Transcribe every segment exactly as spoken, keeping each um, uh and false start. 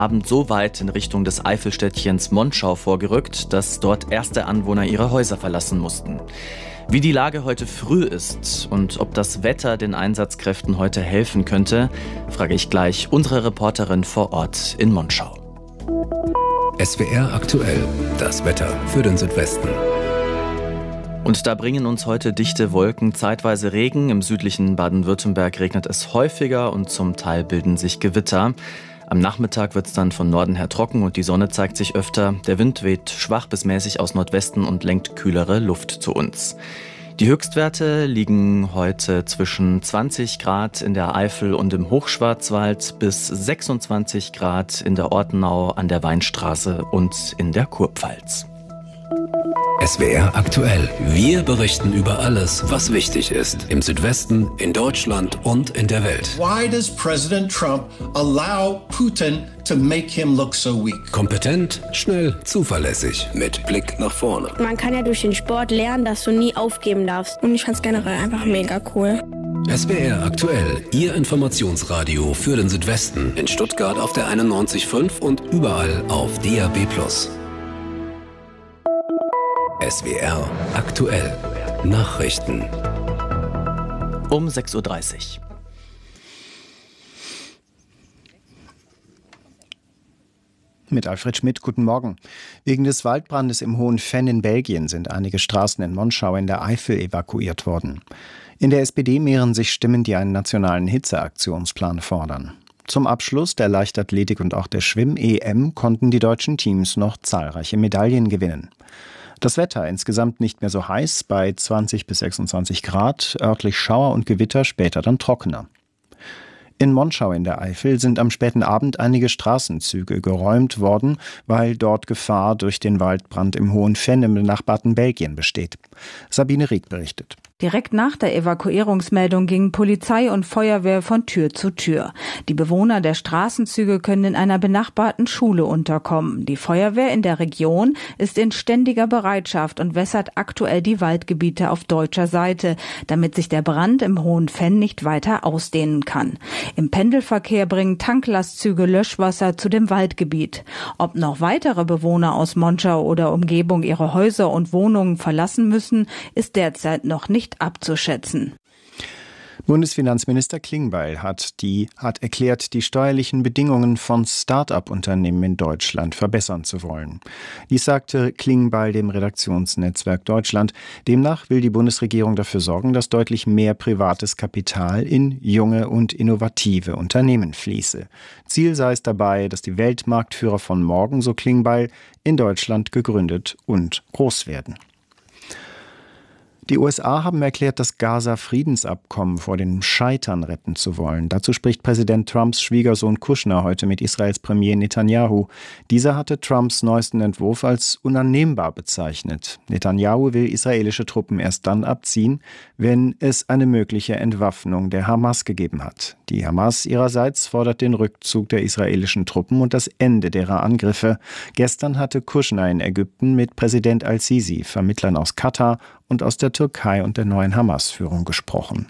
Abend so weit in Richtung des Eifelstädtchens Monschau vorgerückt, dass dort erste Anwohner ihre Häuser verlassen mussten. Wie die Lage heute früh ist und ob das Wetter den Einsatzkräften heute helfen könnte, frage ich gleich unsere Reporterin vor Ort in Monschau. S W R aktuell, das Wetter für den Südwesten. Und da bringen uns heute dichte Wolken zeitweise Regen. Im südlichen Baden-Württemberg regnet es häufiger und zum Teil bilden sich Gewitter. Am Nachmittag wird es dann von Norden her trocken und die Sonne zeigt sich öfter. Der Wind weht schwach bis mäßig aus Nordwesten und lenkt kühlere Luft zu uns. Die Höchstwerte liegen heute zwischen zwanzig Grad in der Eifel und im Hochschwarzwald bis sechsundzwanzig Grad in der Ortenau, an der Weinstraße und in der Kurpfalz. S W R aktuell. Wir berichten über alles, was wichtig ist. Im Südwesten, in Deutschland und in der Welt. Why does President Trump allow Putin to make him look so weak? Kompetent, schnell, zuverlässig. Mit Blick nach vorne. Man kann ja durch den Sport lernen, dass du nie aufgeben darfst. Und ich fand's generell einfach mega cool. S W R aktuell. Ihr Informationsradio für den Südwesten. In Stuttgart auf der einundneunzig Komma fünf und überall auf D A B plus. S W R aktuell. Nachrichten. Um sechs Uhr dreißig. Mit Alfred Schmidt, guten Morgen. Wegen des Waldbrandes im Hohen Venn in Belgien sind einige Straßen in Monschau in der Eifel evakuiert worden. In der S P D mehren sich Stimmen, die einen nationalen Hitzeaktionsplan fordern. Zum Abschluss der Leichtathletik und auch der Schwimm-E M konnten die deutschen Teams noch zahlreiche Medaillen gewinnen. Das Wetter insgesamt nicht mehr so heiß, bei zwanzig bis sechsundzwanzig Grad, örtlich Schauer und Gewitter, später dann trockener. In Monschau in der Eifel sind am späten Abend einige Straßenzüge geräumt worden, weil dort Gefahr durch den Waldbrand im Hohen Venn im benachbarten Belgien besteht. Sabine Rieck berichtet. Direkt nach der Evakuierungsmeldung gingen Polizei und Feuerwehr von Tür zu Tür. Die Bewohner der Straßenzüge können in einer benachbarten Schule unterkommen. Die Feuerwehr in der Region ist in ständiger Bereitschaft und wässert aktuell die Waldgebiete auf deutscher Seite, damit sich der Brand im Hohen Venn nicht weiter ausdehnen kann. Im Pendelverkehr bringen Tanklastzüge Löschwasser zu dem Waldgebiet. Ob noch weitere Bewohner aus Monschau oder Umgebung ihre Häuser und Wohnungen verlassen müssen, ist derzeit noch nicht abzuschätzen. Bundesfinanzminister Klingbeil hat, die, hat erklärt, die steuerlichen Bedingungen von Start-up-Unternehmen in Deutschland verbessern zu wollen. Dies sagte Klingbeil dem Redaktionsnetzwerk Deutschland. Demnach will die Bundesregierung dafür sorgen, dass deutlich mehr privates Kapital in junge und innovative Unternehmen fließe. Ziel sei es dabei, dass die Weltmarktführer von morgen, so Klingbeil, in Deutschland gegründet und groß werden. Die U S A haben erklärt, das Gaza-Friedensabkommen vor dem Scheitern retten zu wollen. Dazu spricht Präsident Trumps Schwiegersohn Kushner heute mit Israels Premier Netanyahu. Dieser hatte Trumps neuesten Entwurf als unannehmbar bezeichnet. Netanyahu will israelische Truppen erst dann abziehen, wenn es eine mögliche Entwaffnung der Hamas gegeben hat. Die Hamas ihrerseits fordert den Rückzug der israelischen Truppen und das Ende derer Angriffe. Gestern hatte Kushner in Ägypten mit Präsident al-Sisi, Vermittlern aus Katar und aus der Türkei und der neuen Hamas-Führung gesprochen.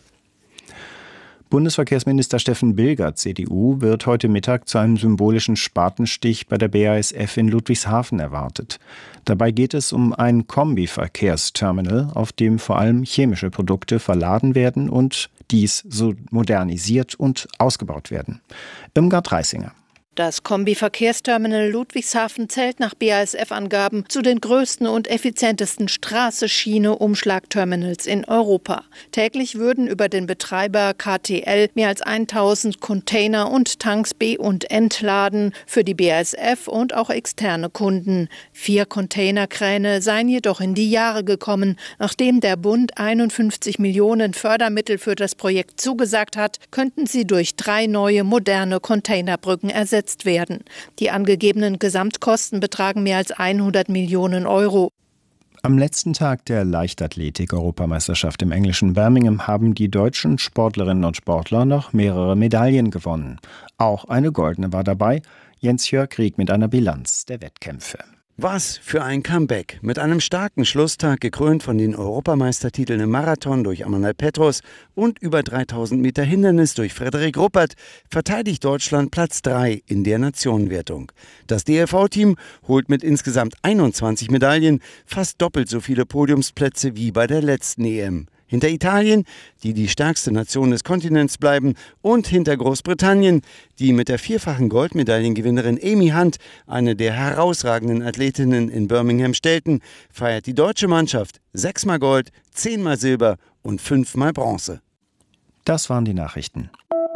Bundesverkehrsminister Steffen Bilger, C D U, wird heute Mittag zu einem symbolischen Spatenstich bei der B A S F in Ludwigshafen erwartet. Dabei geht es um ein Kombi-Verkehrsterminal, auf dem vor allem chemische Produkte verladen werden und dies so modernisiert und ausgebaut werden. Irmgard Reisinger. Das Kombi-Verkehrsterminal Ludwigshafen zählt nach B A S F-Angaben zu den größten und effizientesten Straße-Schiene-Umschlagterminals in Europa. Täglich würden über den Betreiber K T L mehr als tausend Container und Tanks be- und entladen für die B A S F und auch externe Kunden. Vier Containerkräne seien jedoch in die Jahre gekommen. Nachdem der Bund einundfünfzig Millionen Fördermittel für das Projekt zugesagt hat, könnten sie durch drei neue moderne Containerbrücken ersetzt werden. Die angegebenen Gesamtkosten betragen mehr als hundert Millionen Euro. Am letzten Tag der Leichtathletik-Europameisterschaft im englischen Birmingham haben die deutschen Sportlerinnen und Sportler noch mehrere Medaillen gewonnen. Auch eine goldene war dabei. Jens Jörg Rieck mit einer Bilanz der Wettkämpfe. Was für ein Comeback. Mit einem starken Schlusstag, gekrönt von den Europameistertiteln im Marathon durch Amanal Petros und über dreitausend Meter Hindernis durch Frederik Ruppert, verteidigt Deutschland Platz drei in der Nationenwertung. Das D L V-Team holt mit insgesamt einundzwanzig Medaillen fast doppelt so viele Podiumsplätze wie bei der letzten E M. Hinter Italien, die die stärkste Nation des Kontinents bleiben, und hinter Großbritannien, die mit der vierfachen Goldmedaillengewinnerin Amy Hunt, eine der herausragenden Athletinnen in Birmingham stellten, feiert die deutsche Mannschaft sechsmal Gold, zehnmal Silber und fünfmal Bronze. Das waren die Nachrichten.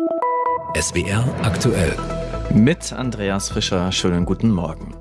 S W R aktuell. Mit Andreas Fischer, schönen guten Morgen.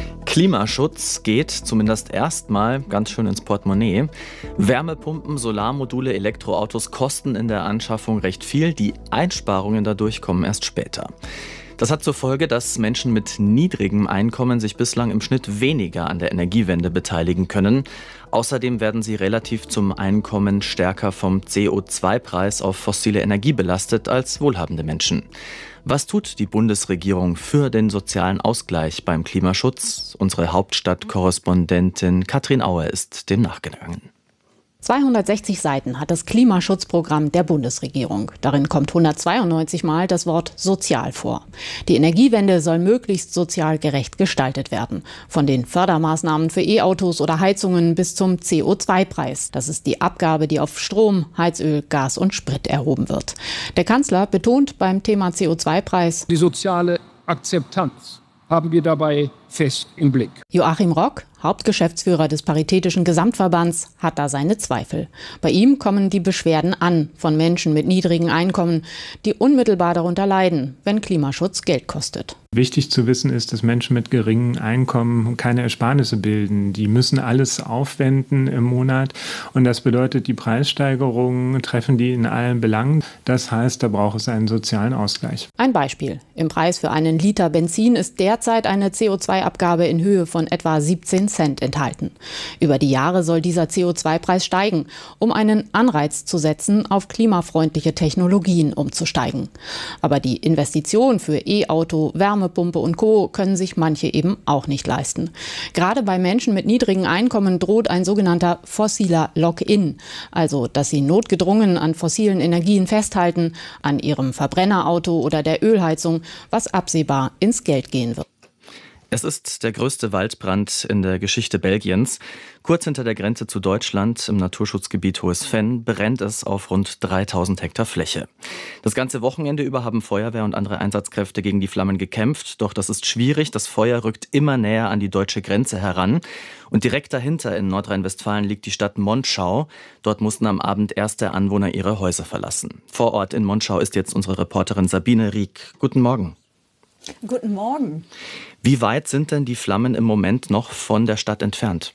Klimaschutz geht zumindest erstmal ganz schön ins Portemonnaie. Wärmepumpen, Solarmodule, Elektroautos kosten in der Anschaffung recht viel. Die Einsparungen dadurch kommen erst später. Das hat zur Folge, dass Menschen mit niedrigem Einkommen sich bislang im Schnitt weniger an der Energiewende beteiligen können. Außerdem werden sie relativ zum Einkommen stärker vom C O zwei Preis auf fossile Energie belastet als wohlhabende Menschen. Was tut die Bundesregierung für den sozialen Ausgleich beim Klimaschutz? Unsere Hauptstadtkorrespondentin Katrin Auer ist dem nachgegangen. zweihundertsechzig Seiten hat das Klimaschutzprogramm der Bundesregierung. Darin kommt hundertzweiundneunzig Mal das Wort sozial vor. Die Energiewende soll möglichst sozial gerecht gestaltet werden. Von den Fördermaßnahmen für E-Autos oder Heizungen bis zum C O zwei Preis. Das ist die Abgabe, die auf Strom, Heizöl, Gas und Sprit erhoben wird. Der Kanzler betont beim Thema C O zwei Preis: Die soziale Akzeptanz haben wir dabei fest im Blick. Joachim Rock, Hauptgeschäftsführer des Paritätischen Gesamtverbands, hat da seine Zweifel. Bei ihm kommen die Beschwerden an von Menschen mit niedrigen Einkommen, die unmittelbar darunter leiden, wenn Klimaschutz Geld kostet. Wichtig zu wissen ist, dass Menschen mit geringen Einkommen keine Ersparnisse bilden. Die müssen alles aufwenden im Monat und das bedeutet, die Preissteigerungen treffen die in allen Belangen. Das heißt, da braucht es einen sozialen Ausgleich. Ein Beispiel. Im Preis für einen Liter Benzin ist derzeit eine C O zwei Abgabe in Höhe von etwa siebzehn Cent enthalten. Über die Jahre soll dieser C O zwei Preis steigen, um einen Anreiz zu setzen, auf klimafreundliche Technologien umzusteigen. Aber die Investition für E-Auto, Wärmepumpe und Co. können sich manche eben auch nicht leisten. Gerade bei Menschen mit niedrigen Einkommen droht ein sogenannter fossiler Lock-in, also dass sie notgedrungen an fossilen Energien festhalten, an ihrem Verbrennerauto oder der Ölheizung, was absehbar ins Geld gehen wird. Es ist der größte Waldbrand in der Geschichte Belgiens. Kurz hinter der Grenze zu Deutschland im Naturschutzgebiet Hohes Venn brennt es auf rund dreitausend Hektar Fläche. Das ganze Wochenende über haben Feuerwehr und andere Einsatzkräfte gegen die Flammen gekämpft. Doch das ist schwierig. Das Feuer rückt immer näher an die deutsche Grenze heran. Und direkt dahinter in Nordrhein-Westfalen liegt die Stadt Monschau. Dort mussten am Abend erste Anwohner ihre Häuser verlassen. Vor Ort in Monschau ist jetzt unsere Reporterin Sabine Rieck. Guten Morgen. Guten Morgen. Wie weit sind denn die Flammen im Moment noch von der Stadt entfernt?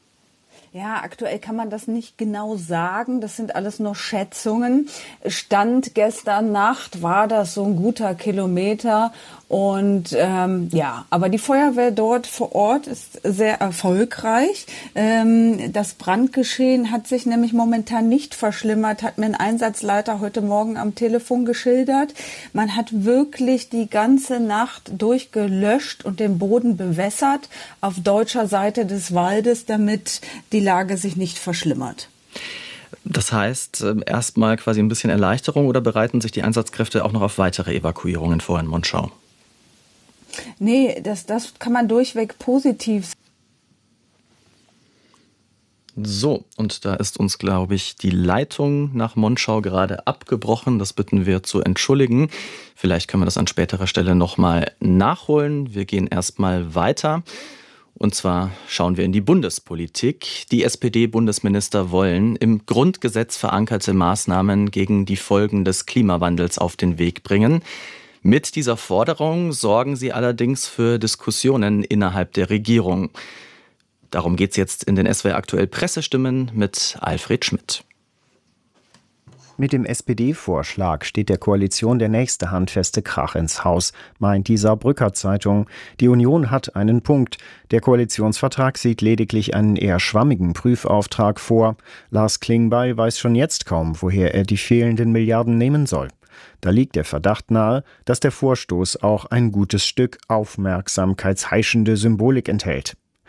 Ja, aktuell kann man das nicht genau sagen. Das sind alles nur Schätzungen. Stand gestern Nacht war das so ein guter Kilometer. Und ähm, ja, aber die Feuerwehr dort vor Ort ist sehr erfolgreich. Ähm, das Brandgeschehen hat sich nämlich momentan nicht verschlimmert, hat mir ein Einsatzleiter heute Morgen am Telefon geschildert. Man hat wirklich die ganze Nacht durchgelöscht und den Boden bewässert auf deutscher Seite des Waldes, damit die Lage sich nicht verschlimmert. Das heißt, erstmal quasi ein bisschen Erleichterung, oder bereiten sich die Einsatzkräfte auch noch auf weitere Evakuierungen vor in Monschau? Nee, das, das kann man durchweg positiv sagen. So, und da ist uns, glaube ich, die Leitung nach Monschau gerade abgebrochen. Das bitten wir zu entschuldigen. Vielleicht können wir das an späterer Stelle nochmal nachholen. Wir gehen erstmal weiter. Und zwar schauen wir in die Bundespolitik. Die S P D-Bundesminister wollen im Grundgesetz verankerte Maßnahmen gegen die Folgen des Klimawandels auf den Weg bringen. Mit dieser Forderung sorgen sie allerdings für Diskussionen innerhalb der Regierung. Darum geht es jetzt in den S W R aktuell Pressestimmen mit Alfred Schmidt. Mit dem S P D-Vorschlag steht der Koalition der nächste handfeste Krach ins Haus, meint die Saarbrücker Zeitung. Die Union hat einen Punkt. Der Koalitionsvertrag sieht lediglich einen eher schwammigen Prüfauftrag vor. Lars Klingbeil weiß schon jetzt kaum, woher er die fehlenden Milliarden nehmen soll. Da liegt der Verdacht nahe, dass der Vorstoß auch ein gutes Stück aufmerksamkeitsheischende Symbolik enthält.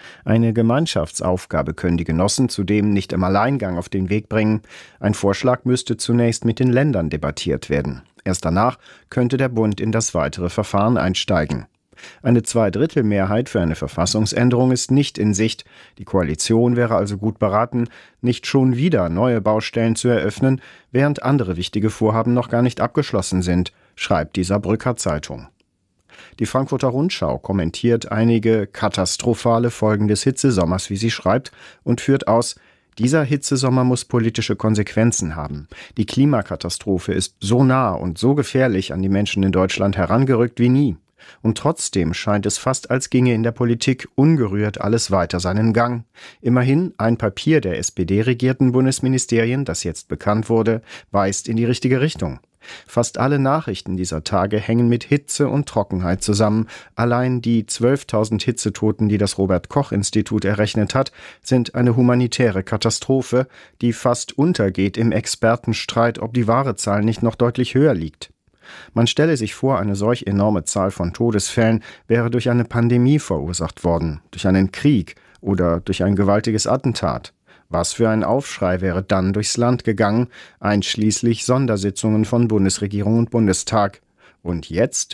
Eine Gemeinschaftsaufgabe können die Genossen zudem nicht im Alleingang auf den Weg bringen. Ein Vorschlag müsste zunächst mit den Ländern debattiert werden. Erst danach könnte der Bund in das weitere Verfahren einsteigen. Eine Zweidrittelmehrheit für eine Verfassungsänderung ist nicht in Sicht. Die Koalition wäre also gut beraten, nicht schon wieder neue Baustellen zu eröffnen, während andere wichtige Vorhaben noch gar nicht abgeschlossen sind, schreibt die Saarbrücker Zeitung. Die Frankfurter Rundschau kommentiert einige katastrophale Folgen des Hitzesommers, wie sie schreibt, und führt aus: Dieser Hitzesommer muss politische Konsequenzen haben. Die Klimakatastrophe ist so nah und so gefährlich an die Menschen in Deutschland herangerückt wie nie. Und trotzdem scheint es fast, als ginge in der Politik ungerührt alles weiter seinen Gang. Immerhin, ein Papier der S P D-regierten Bundesministerien, das jetzt bekannt wurde, weist in die richtige Richtung. Fast alle Nachrichten dieser Tage hängen mit Hitze und Trockenheit zusammen. Allein die zwölftausend Hitzetoten, die das Robert-Koch-Institut errechnet hat, sind eine humanitäre Katastrophe, die fast untergeht im Expertenstreit, ob die wahre Zahl nicht noch deutlich höher liegt. Man stelle sich vor, eine solch enorme Zahl von Todesfällen wäre durch eine Pandemie verursacht worden, durch einen Krieg oder durch ein gewaltiges Attentat. Was für ein Aufschrei wäre dann durchs Land gegangen, einschließlich Sondersitzungen von Bundesregierung und Bundestag. Und jetzt?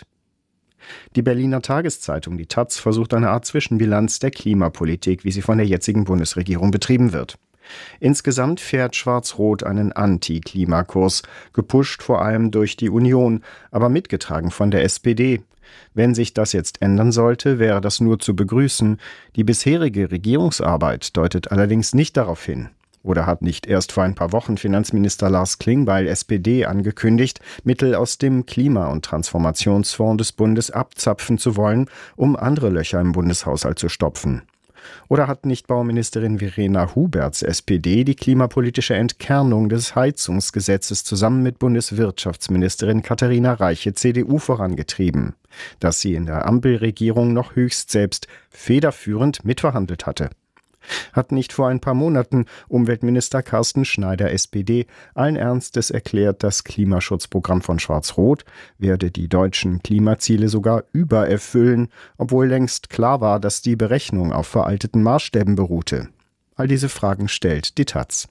Die Berliner Tageszeitung, die Taz, versucht eine Art Zwischenbilanz der Klimapolitik, wie sie von der jetzigen Bundesregierung betrieben wird. Insgesamt fährt Schwarz-Rot einen Anti-Klimakurs, gepusht vor allem durch die Union, aber mitgetragen von der S P D. Wenn sich das jetzt ändern sollte, wäre das nur zu begrüßen. Die bisherige Regierungsarbeit deutet allerdings nicht darauf hin. Oder hat nicht erst vor ein paar Wochen Finanzminister Lars Klingbeil, S P D, angekündigt, Mittel aus dem Klima- und Transformationsfonds des Bundes abzapfen zu wollen, um andere Löcher im Bundeshaushalt zu stopfen? Oder hat nicht Bauministerin Verena Huberts S P D die klimapolitische Entkernung des Heizungsgesetzes zusammen mit Bundeswirtschaftsministerin Katharina Reiche C D U vorangetrieben, das sie in der Ampelregierung noch höchst selbst federführend mitverhandelt hatte? Hat nicht vor ein paar Monaten Umweltminister Carsten Schneider S P D allen Ernstes erklärt, das Klimaschutzprogramm von Schwarz-Rot werde die deutschen Klimaziele sogar übererfüllen, obwohl längst klar war, dass die Berechnung auf veralteten Maßstäben beruhte? All diese Fragen stellt die Taz.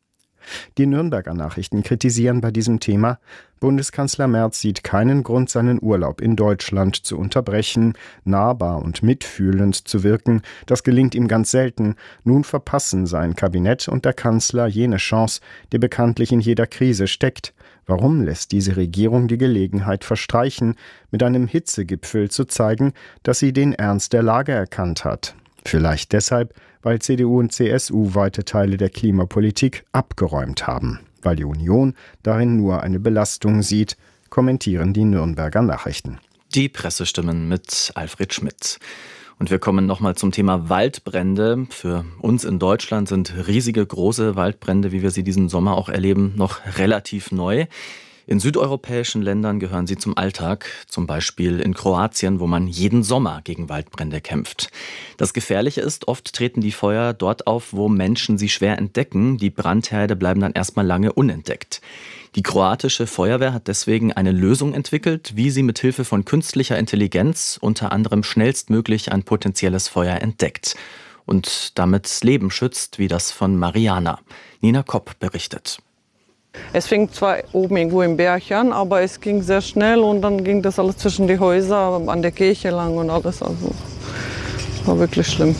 Die Nürnberger Nachrichten kritisieren bei diesem Thema: Bundeskanzler Merz sieht keinen Grund, seinen Urlaub in Deutschland zu unterbrechen, nahbar und mitfühlend zu wirken. Das gelingt ihm ganz selten. Nun verpassen sein Kabinett und der Kanzler jene Chance, die bekanntlich in jeder Krise steckt. Warum lässt diese Regierung die Gelegenheit verstreichen, mit einem Hitzegipfel zu zeigen, dass sie den Ernst der Lage erkannt hat? Vielleicht deshalb, weil C D U und C S U weite Teile der Klimapolitik abgeräumt haben, weil die Union darin nur eine Belastung sieht, kommentieren die Nürnberger Nachrichten. Die Pressestimmen mit Alfred Schmidt. Und wir kommen nochmal zum Thema Waldbrände. Für uns in Deutschland sind riesige, große Waldbrände, wie wir sie diesen Sommer auch erleben, noch relativ neu. In südeuropäischen Ländern gehören sie zum Alltag, zum Beispiel in Kroatien, wo man jeden Sommer gegen Waldbrände kämpft. Das Gefährliche ist, oft treten die Feuer dort auf, wo Menschen sie schwer entdecken. Die Brandherde bleiben dann erstmal lange unentdeckt. Die kroatische Feuerwehr hat deswegen eine Lösung entwickelt, wie sie mit Hilfe von künstlicher Intelligenz unter anderem schnellstmöglich ein potenzielles Feuer entdeckt und damit Leben schützt, wie das von Mariana. Nina Kopp berichtet. Es fing zwar oben irgendwo im Berg an, aber es ging sehr schnell und dann ging das alles zwischen die Häuser, an der Kirche lang und alles. Also war wirklich schlimm.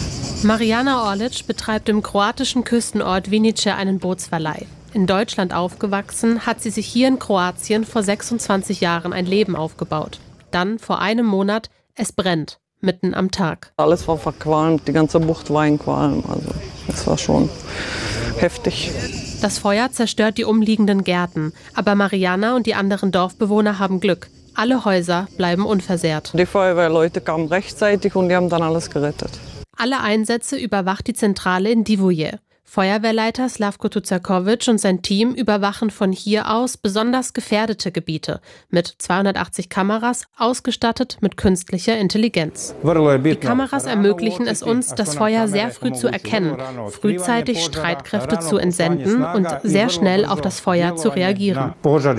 Mariana Orlic betreibt im kroatischen Küstenort Vinice einen Bootsverleih. In Deutschland aufgewachsen, hat sie sich hier in Kroatien vor sechsundzwanzig Jahren ein Leben aufgebaut. Dann, vor einem Monat, es brennt, mitten am Tag. Alles war verqualmt, die ganze Bucht war in Qualm. Also es war schon heftig. Das Feuer zerstört die umliegenden Gärten. Aber Mariana und die anderen Dorfbewohner haben Glück. Alle Häuser bleiben unversehrt. Die Feuerwehrleute kamen rechtzeitig und die haben dann alles gerettet. Alle Einsätze überwacht die Zentrale in Divoje. Feuerwehrleiter Slavko Tucakovic und sein Team überwachen von hier aus besonders gefährdete Gebiete mit zweihundertachtzig Kameras, ausgestattet mit künstlicher Intelligenz. Die Kameras ermöglichen es uns, das Feuer sehr früh zu erkennen, frühzeitig Streitkräfte zu entsenden und sehr schnell auf das Feuer zu reagieren.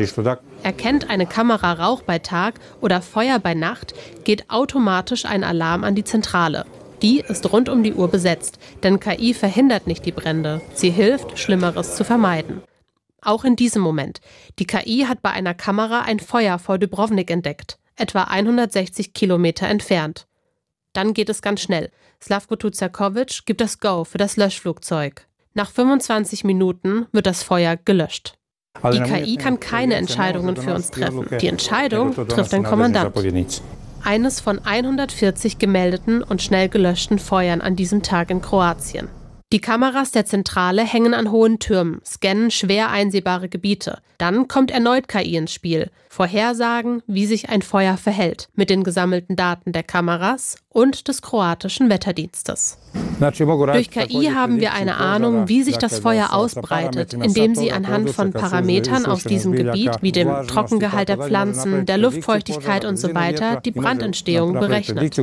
Erkennt eine Kamera Rauch bei Tag oder Feuer bei Nacht, geht automatisch ein Alarm an die Zentrale. Die ist rund um die Uhr besetzt, denn K I verhindert nicht die Brände. Sie hilft, Schlimmeres zu vermeiden. Auch in diesem Moment. Die K I hat bei einer Kamera ein Feuer vor Dubrovnik entdeckt, etwa hundertsechzig Kilometer entfernt. Dann geht es ganz schnell. Slavko Tucakovic gibt das Go für das Löschflugzeug. Nach fünfundzwanzig Minuten wird das Feuer gelöscht. Die K I kann keine Entscheidungen für uns treffen. Die Entscheidung trifft ein Kommandant. Eines von hundertvierzig gemeldeten und schnell gelöschten Feuern an diesem Tag in Kroatien. Die Kameras der Zentrale hängen an hohen Türmen, scannen schwer einsehbare Gebiete. Dann kommt erneut K I ins Spiel. Vorhersagen, wie sich ein Feuer verhält, mit den gesammelten Daten der Kameras und des kroatischen Wetterdienstes. Durch K I haben wir eine Ahnung, wie sich das Feuer ausbreitet, indem sie anhand von Parametern aus diesem Gebiet, wie dem Trockengehalt der Pflanzen, der Luftfeuchtigkeit usw., die Brandentstehung berechnet.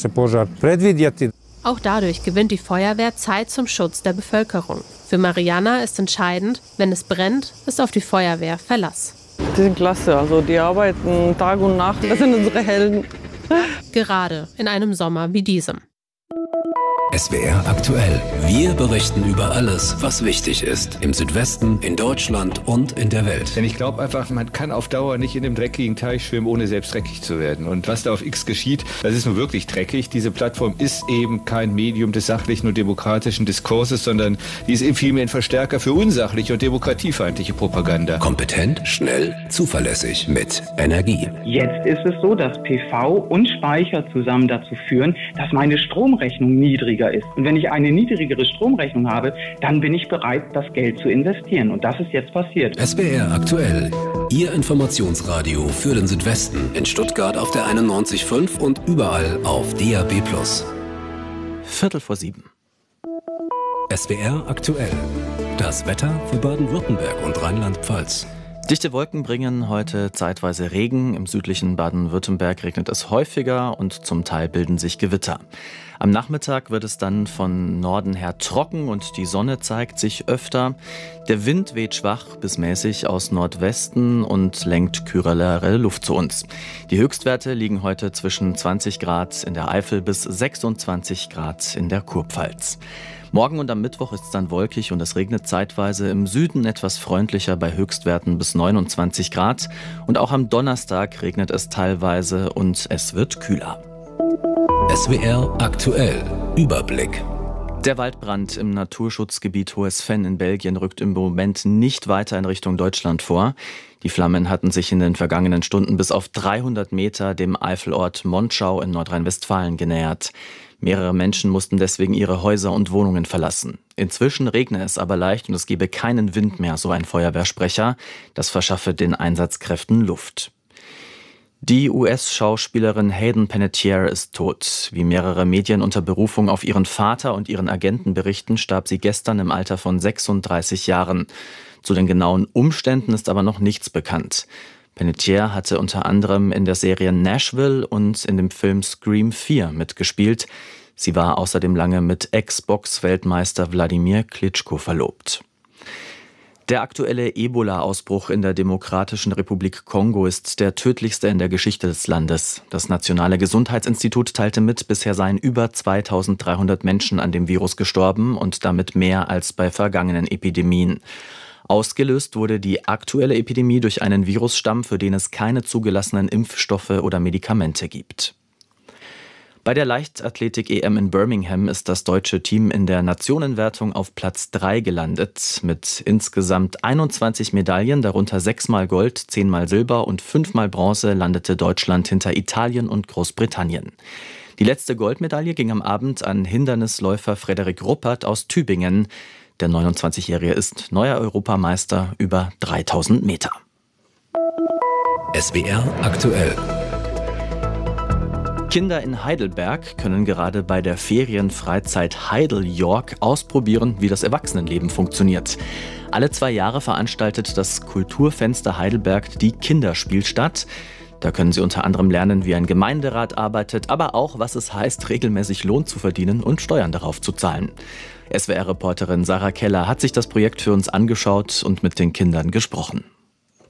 Auch dadurch gewinnt die Feuerwehr Zeit zum Schutz der Bevölkerung. Für Mariana ist entscheidend, wenn es brennt, ist auf die Feuerwehr Verlass. Die sind klasse, also die arbeiten Tag und Nacht, das sind unsere Helden. Gerade in einem Sommer wie diesem. S W R aktuell. Wir berichten über alles, was wichtig ist. Im Südwesten, in Deutschland und in der Welt. Denn ich glaube einfach, man kann auf Dauer nicht in dem dreckigen Teich schwimmen, ohne selbst dreckig zu werden. Und was da auf X geschieht, das ist nun wirklich dreckig. Diese Plattform ist eben kein Medium des sachlichen und demokratischen Diskurses, sondern die ist eben vielmehr ein Verstärker für unsachliche und demokratiefeindliche Propaganda. Kompetent, schnell, zuverlässig, mit Energie. Jetzt ist es so, dass P V und Speicher zusammen dazu führen, dass meine Stromrechnung niedriger ist. Und wenn ich eine niedrigere Stromrechnung habe, dann bin ich bereit, das Geld zu investieren. Und das ist jetzt passiert. S W R aktuell. Ihr Informationsradio für den Südwesten. In Stuttgart auf der einundneunzig Komma fünf und überall auf D A B plus. Viertel vor sieben. S W R aktuell. Das Wetter für Baden-Württemberg und Rheinland-Pfalz. Dichte Wolken bringen heute zeitweise Regen. Im südlichen Baden-Württemberg regnet es häufiger und zum Teil bilden sich Gewitter. Am Nachmittag wird es dann von Norden her trocken und die Sonne zeigt sich öfter. Der Wind weht schwach bis mäßig aus Nordwesten und lenkt kühlere Luft zu uns. Die Höchstwerte liegen heute zwischen zwanzig Grad in der Eifel bis sechsundzwanzig Grad in der Kurpfalz. Morgen und am Mittwoch ist es dann wolkig und es regnet zeitweise, im Süden etwas freundlicher bei Höchstwerten bis neunundzwanzig Grad. Und auch am Donnerstag regnet es teilweise und es wird kühler. S W R aktuell. Überblick. Der Waldbrand im Naturschutzgebiet Hohes Venn in Belgien rückt im Moment nicht weiter in Richtung Deutschland vor. Die Flammen hatten sich in den vergangenen Stunden bis auf dreihundert Meter dem Eifelort Monschau in Nordrhein-Westfalen genähert. Mehrere Menschen mussten deswegen ihre Häuser und Wohnungen verlassen. Inzwischen regne es aber leicht und es gebe keinen Wind mehr, so ein Feuerwehrsprecher. Das verschaffe den Einsatzkräften Luft. Die U S-Schauspielerin Hayden Panettiere ist tot. Wie mehrere Medien unter Berufung auf ihren Vater und ihren Agenten berichten, starb sie gestern im Alter von sechsunddreißig Jahren. Zu den genauen Umständen ist aber noch nichts bekannt. Panettiere hatte unter anderem in der Serie Nashville und in dem Film Scream vier mitgespielt. Sie war außerdem lange mit Ex-Box-Weltmeister Wladimir Klitschko verlobt. Der aktuelle Ebola-Ausbruch in der Demokratischen Republik Kongo ist der tödlichste in der Geschichte des Landes. Das Nationale Gesundheitsinstitut teilte mit, bisher seien über zweitausenddreihundert Menschen an dem Virus gestorben und damit mehr als bei vergangenen Epidemien. Ausgelöst wurde die aktuelle Epidemie durch einen Virusstamm, für den es keine zugelassenen Impfstoffe oder Medikamente gibt. Bei der Leichtathletik-E M in Birmingham ist das deutsche Team in der Nationenwertung auf Platz drei gelandet. Mit insgesamt einundzwanzig Medaillen, darunter sechsmal Gold, zehnmal Silber und fünfmal Bronze, landete Deutschland hinter Italien und Großbritannien. Die letzte Goldmedaille ging am Abend an Hindernisläufer Frederik Ruppert aus Tübingen. Der neunundzwanzigjährige ist neuer Europameister über dreitausend Meter. S W R aktuell. Kinder in Heidelberg können gerade bei der Ferienfreizeit Heidel York ausprobieren, wie das Erwachsenenleben funktioniert. Alle zwei Jahre veranstaltet das Kulturfenster Heidelberg die Kinderspielstadt. Da können sie unter anderem lernen, wie ein Gemeinderat arbeitet, aber auch, was es heißt, regelmäßig Lohn zu verdienen und Steuern darauf zu zahlen. S W R-Reporterin Sarah Keller hat sich das Projekt für uns angeschaut und mit den Kindern gesprochen.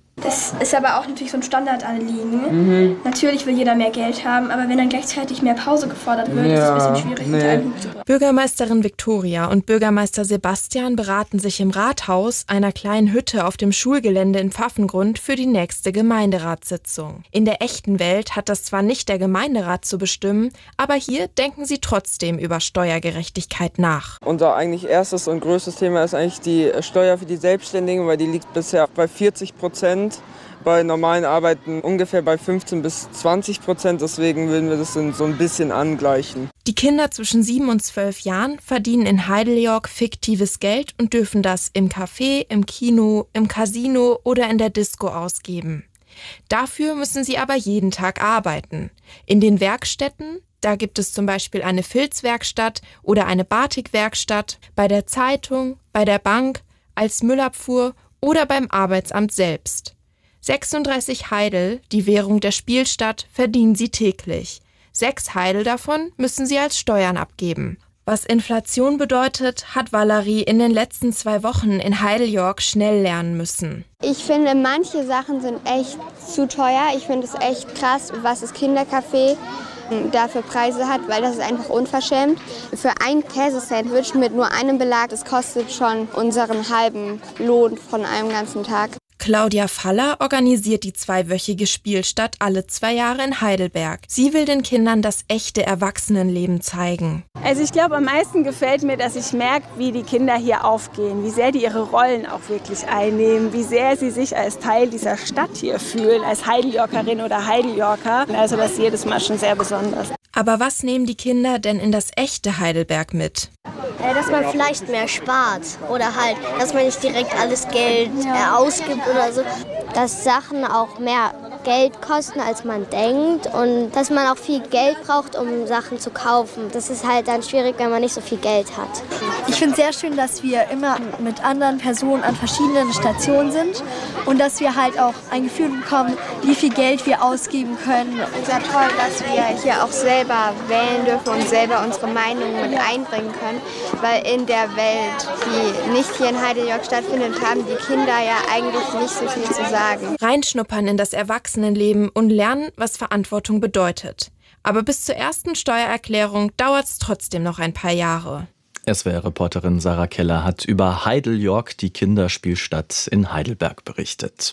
Das ist aber auch natürlich so ein Standardanliegen. Mhm. Natürlich will jeder mehr Geld haben, aber wenn dann gleichzeitig mehr Pause gefordert wird, ja, ist es ein bisschen schwierig. Nee. Mit einem Hut zu bringen. Bürgermeisterin Viktoria und Bürgermeister Sebastian beraten sich im Rathaus, einer kleinen Hütte auf dem Schulgelände in Pfaffengrund, für die nächste Gemeinderatssitzung. In der echten Welt hat das zwar nicht der Gemeinderat zu bestimmen, aber hier denken sie trotzdem über Steuergerechtigkeit nach. Unser eigentlich erstes und größtes Thema ist eigentlich die Steuer für die Selbstständigen, weil die liegt bisher bei vierzig Prozent. Bei normalen Arbeiten ungefähr bei fünfzehn bis zwanzig Prozent, deswegen würden wir das so ein bisschen angleichen. Die Kinder zwischen sieben und zwölf Jahren verdienen in Heideljorg fiktives Geld und dürfen das im Café, im Kino, im Casino oder in der Disco ausgeben. Dafür müssen sie aber jeden Tag arbeiten. In den Werkstätten, da gibt es zum Beispiel eine Filzwerkstatt oder eine Batikwerkstatt, bei der Zeitung, bei der Bank, als Müllabfuhr oder beim Arbeitsamt selbst. sechsunddreißig Heidel, die Währung der Spielstadt, verdienen sie täglich. Sechs Heidel davon müssen sie als Steuern abgeben. Was Inflation bedeutet, hat Valerie in den letzten zwei Wochen in Heideljorg schnell lernen müssen. Ich finde, manche Sachen sind echt zu teuer. Ich finde es echt krass, was das Kindercafé dafür Preise hat, weil das ist einfach unverschämt. Für ein Käsesandwich mit nur einem Belag, das kostet schon unseren halben Lohn von einem ganzen Tag. Claudia Faller organisiert die zweiwöchige Spielstadt alle zwei Jahre in Heidelberg. Sie will den Kindern das echte Erwachsenenleben zeigen. Also ich glaube, am meisten gefällt mir, dass ich merke, wie die Kinder hier aufgehen, wie sehr die ihre Rollen auch wirklich einnehmen, wie sehr sie sich als Teil dieser Stadt hier fühlen, als Heideljorkerin oder Heideljorker. Also das ist jedes Mal schon sehr besonders. Aber was nehmen die Kinder denn in das echte Heidelberg mit? Dass man vielleicht mehr spart oder halt, dass man nicht direkt alles Geld äh, ausgibt oder so. Dass Sachen auch mehr Geld kosten, als man denkt und dass man auch viel Geld braucht, um Sachen zu kaufen. Das ist halt dann schwierig, wenn man nicht so viel Geld hat. Ich finde es sehr schön, dass wir immer mit anderen Personen an verschiedenen Stationen sind und dass wir halt auch ein Gefühl bekommen, wie viel Geld wir ausgeben können. Es ist ja toll, dass wir hier auch selber wählen dürfen und selber unsere Meinung mit einbringen können, weil in der Welt, die nicht hier in Heideljorg stattfindet, haben die Kinder ja eigentlich nicht so viel zu sagen. Reinschnuppern in das Erwachsenenleben und lernen, was Verantwortung bedeutet. Aber bis zur ersten Steuererklärung dauert es trotzdem noch ein paar Jahre. S W R-Reporterin Sarah Keller hat über Heideljorg, die Kinderspielstadt in Heidelberg, berichtet.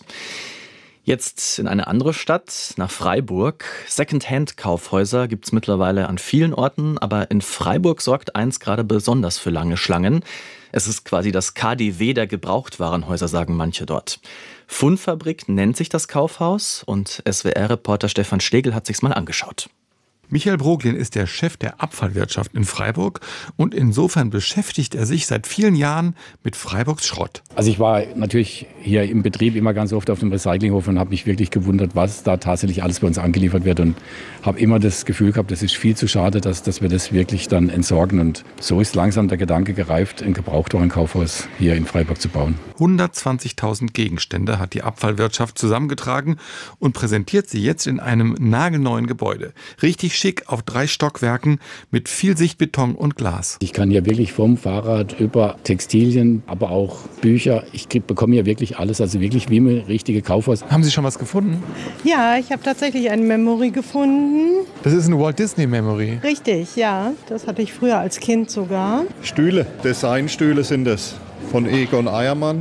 Jetzt in eine andere Stadt, nach Freiburg. Secondhand-Kaufhäuser gibt es mittlerweile an vielen Orten, aber in Freiburg sorgt eins gerade besonders für lange Schlangen. Es ist quasi das K D W der Gebrauchtwarenhäuser, sagen manche dort. Fundfabrik nennt sich das Kaufhaus und S W R-Reporter Stefan Schlegel hat sich's mal angeschaut. Michael Broglin ist der Chef der Abfallwirtschaft in Freiburg und insofern beschäftigt er sich seit vielen Jahren mit Freiburgs Schrott. Also ich war natürlich hier im Betrieb immer ganz oft auf dem Recyclinghof und habe mich wirklich gewundert, was da tatsächlich alles bei uns angeliefert wird und habe immer das Gefühl gehabt, das ist viel zu schade, dass, dass wir das wirklich dann entsorgen und so ist langsam der Gedanke gereift, ein Gebrauchtwarenkaufhaus hier in Freiburg zu bauen. hundertzwanzigtausend Gegenstände hat die Abfallwirtschaft zusammengetragen und präsentiert sie jetzt in einem nagelneuen Gebäude. Richtig schick auf drei Stockwerken mit viel Sichtbeton und Glas. Ich kann hier wirklich vom Fahrrad über Textilien, aber auch Bücher. Ich krieg, bekomme hier wirklich alles, also wirklich wie ein richtiges Kaufhaus. Haben Sie schon was gefunden? Ja, ich habe tatsächlich ein Memory gefunden. Das ist eine Walt Disney Memory. Richtig, ja. Das hatte ich früher als Kind sogar. Stühle, Designstühle sind das. Von Egon Eiermann,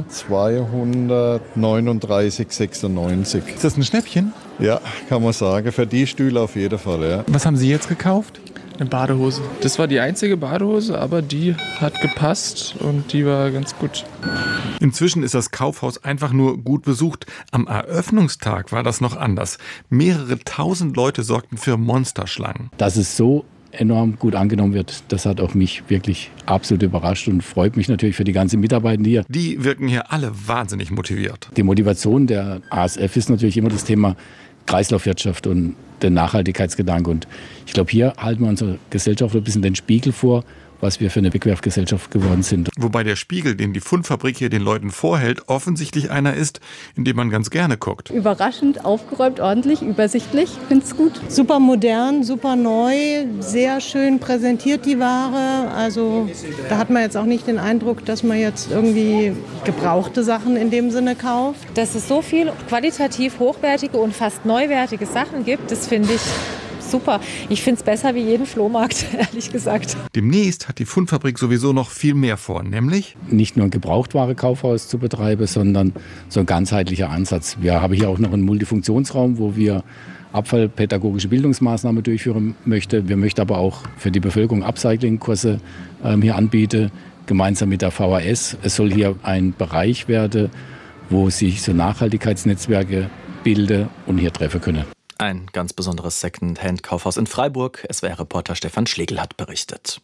zweihundertneununddreißig sechsundneunzig. Ist das ein Schnäppchen? Ja, kann man sagen. Für die Stühle auf jeden Fall, ja. Was haben Sie jetzt gekauft? Eine Badehose. Das war die einzige Badehose, aber die hat gepasst und die war ganz gut. Inzwischen ist das Kaufhaus einfach nur gut besucht. Am Eröffnungstag war das noch anders. Mehrere tausend Leute sorgten für Monsterschlangen. Dass es so enorm gut angenommen wird, das hat auch mich wirklich absolut überrascht und freut mich natürlich für die ganzen Mitarbeitenden hier. Die wirken hier alle wahnsinnig motiviert. Die Motivation der A S F ist natürlich immer das Thema Kreislaufwirtschaft und der Nachhaltigkeitsgedanke. Und ich glaube, hier halten wir unserer Gesellschaft ein bisschen den Spiegel vor was wir für eine Wegwerfgesellschaft geworden sind. Wobei der Spiegel, den die Pfundfabrik hier den Leuten vorhält, offensichtlich einer ist, in dem man ganz gerne guckt. Überraschend, aufgeräumt, ordentlich, übersichtlich. Finde es gut. Super modern, super neu, sehr schön präsentiert die Ware. Also da hat man jetzt auch nicht den Eindruck, dass man jetzt irgendwie gebrauchte Sachen in dem Sinne kauft. Dass es so viel qualitativ hochwertige und fast neuwertige Sachen gibt, das finde ich super. Ich finde es besser wie jeden Flohmarkt, ehrlich gesagt. Demnächst hat die Pfundfabrik sowieso noch viel mehr vor, nämlich nicht nur ein Gebrauchtware-Kaufhaus zu betreiben, sondern so ein ganzheitlicher Ansatz. Wir haben hier auch noch einen Multifunktionsraum, wo wir abfallpädagogische Bildungsmaßnahmen durchführen möchten. Wir möchten aber auch für die Bevölkerung Upcycling-Kurse ähm, hier anbieten, gemeinsam mit der V H S. Es soll hier ein Bereich werden, wo sich so Nachhaltigkeitsnetzwerke bilden und hier treffen können. Ein ganz besonderes Second-Hand-Kaufhaus in Freiburg. S W R-Reporter Stefan Schlegel hat berichtet.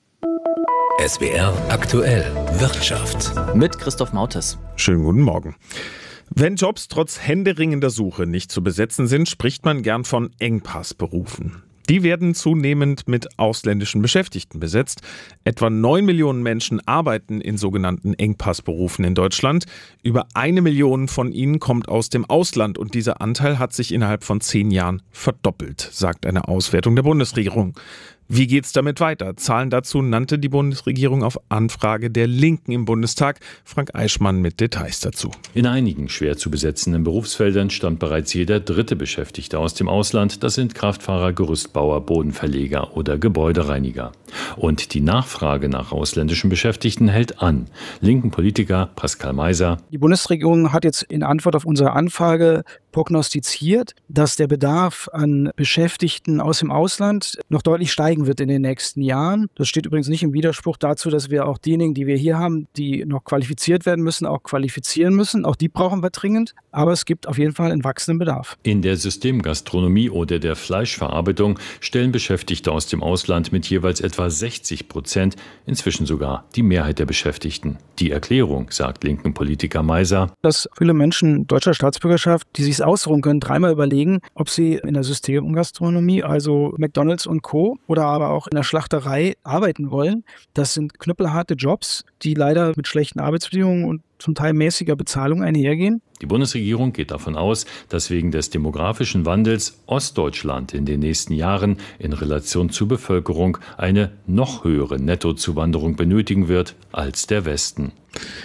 S W R aktuell Wirtschaft. Mit Christoph Mautes. Schönen guten Morgen. Wenn Jobs trotz händeringender Suche nicht zu besetzen sind, spricht man gern von Engpassberufen. Die werden zunehmend mit ausländischen Beschäftigten besetzt. Etwa neun Millionen Menschen arbeiten in sogenannten Engpassberufen in Deutschland. Über eine Million von ihnen kommt aus dem Ausland und dieser Anteil hat sich innerhalb von zehn Jahren verdoppelt, sagt eine Auswertung der Bundesregierung. Wie geht's damit weiter? Zahlen dazu nannte die Bundesregierung auf Anfrage der Linken im Bundestag. Frank Eichmann mit Details dazu. In einigen schwer zu besetzenden Berufsfeldern stammt bereits jeder dritte Beschäftigte aus dem Ausland. Das sind Kraftfahrer, Gerüstbauer, Bodenverleger oder Gebäudereiniger. Und die Nachfrage nach ausländischen Beschäftigten hält an. Linken Politiker Pascal Meiser. Die Bundesregierung hat jetzt in Antwort auf unsere Anfrage prognostiziert, dass der Bedarf an Beschäftigten aus dem Ausland noch deutlich steigen wird in den nächsten Jahren. Das steht übrigens nicht im Widerspruch dazu, dass wir auch diejenigen, die wir hier haben, die noch qualifiziert werden müssen, auch qualifizieren müssen. Auch die brauchen wir dringend. Aber es gibt auf jeden Fall einen wachsenden Bedarf. In der Systemgastronomie oder der Fleischverarbeitung stellen Beschäftigte aus dem Ausland mit jeweils etwa sechzig Prozent inzwischen sogar die Mehrheit der Beschäftigten. Die Erklärung, sagt linken Politiker Meiser, dass viele Menschen deutscher Staatsbürgerschaft, die sich ausruhen können, dreimal überlegen, ob sie in der Systemgastronomie, also McDonald's und Co. oder aber auch in der Schlachterei arbeiten wollen. Das sind knüppelharte Jobs, die leider mit schlechten Arbeitsbedingungen und zum Teil mäßiger Bezahlung einhergehen. Die Bundesregierung geht davon aus, dass wegen des demografischen Wandels Ostdeutschland in den nächsten Jahren in Relation zur Bevölkerung eine noch höhere Nettozuwanderung benötigen wird als der Westen.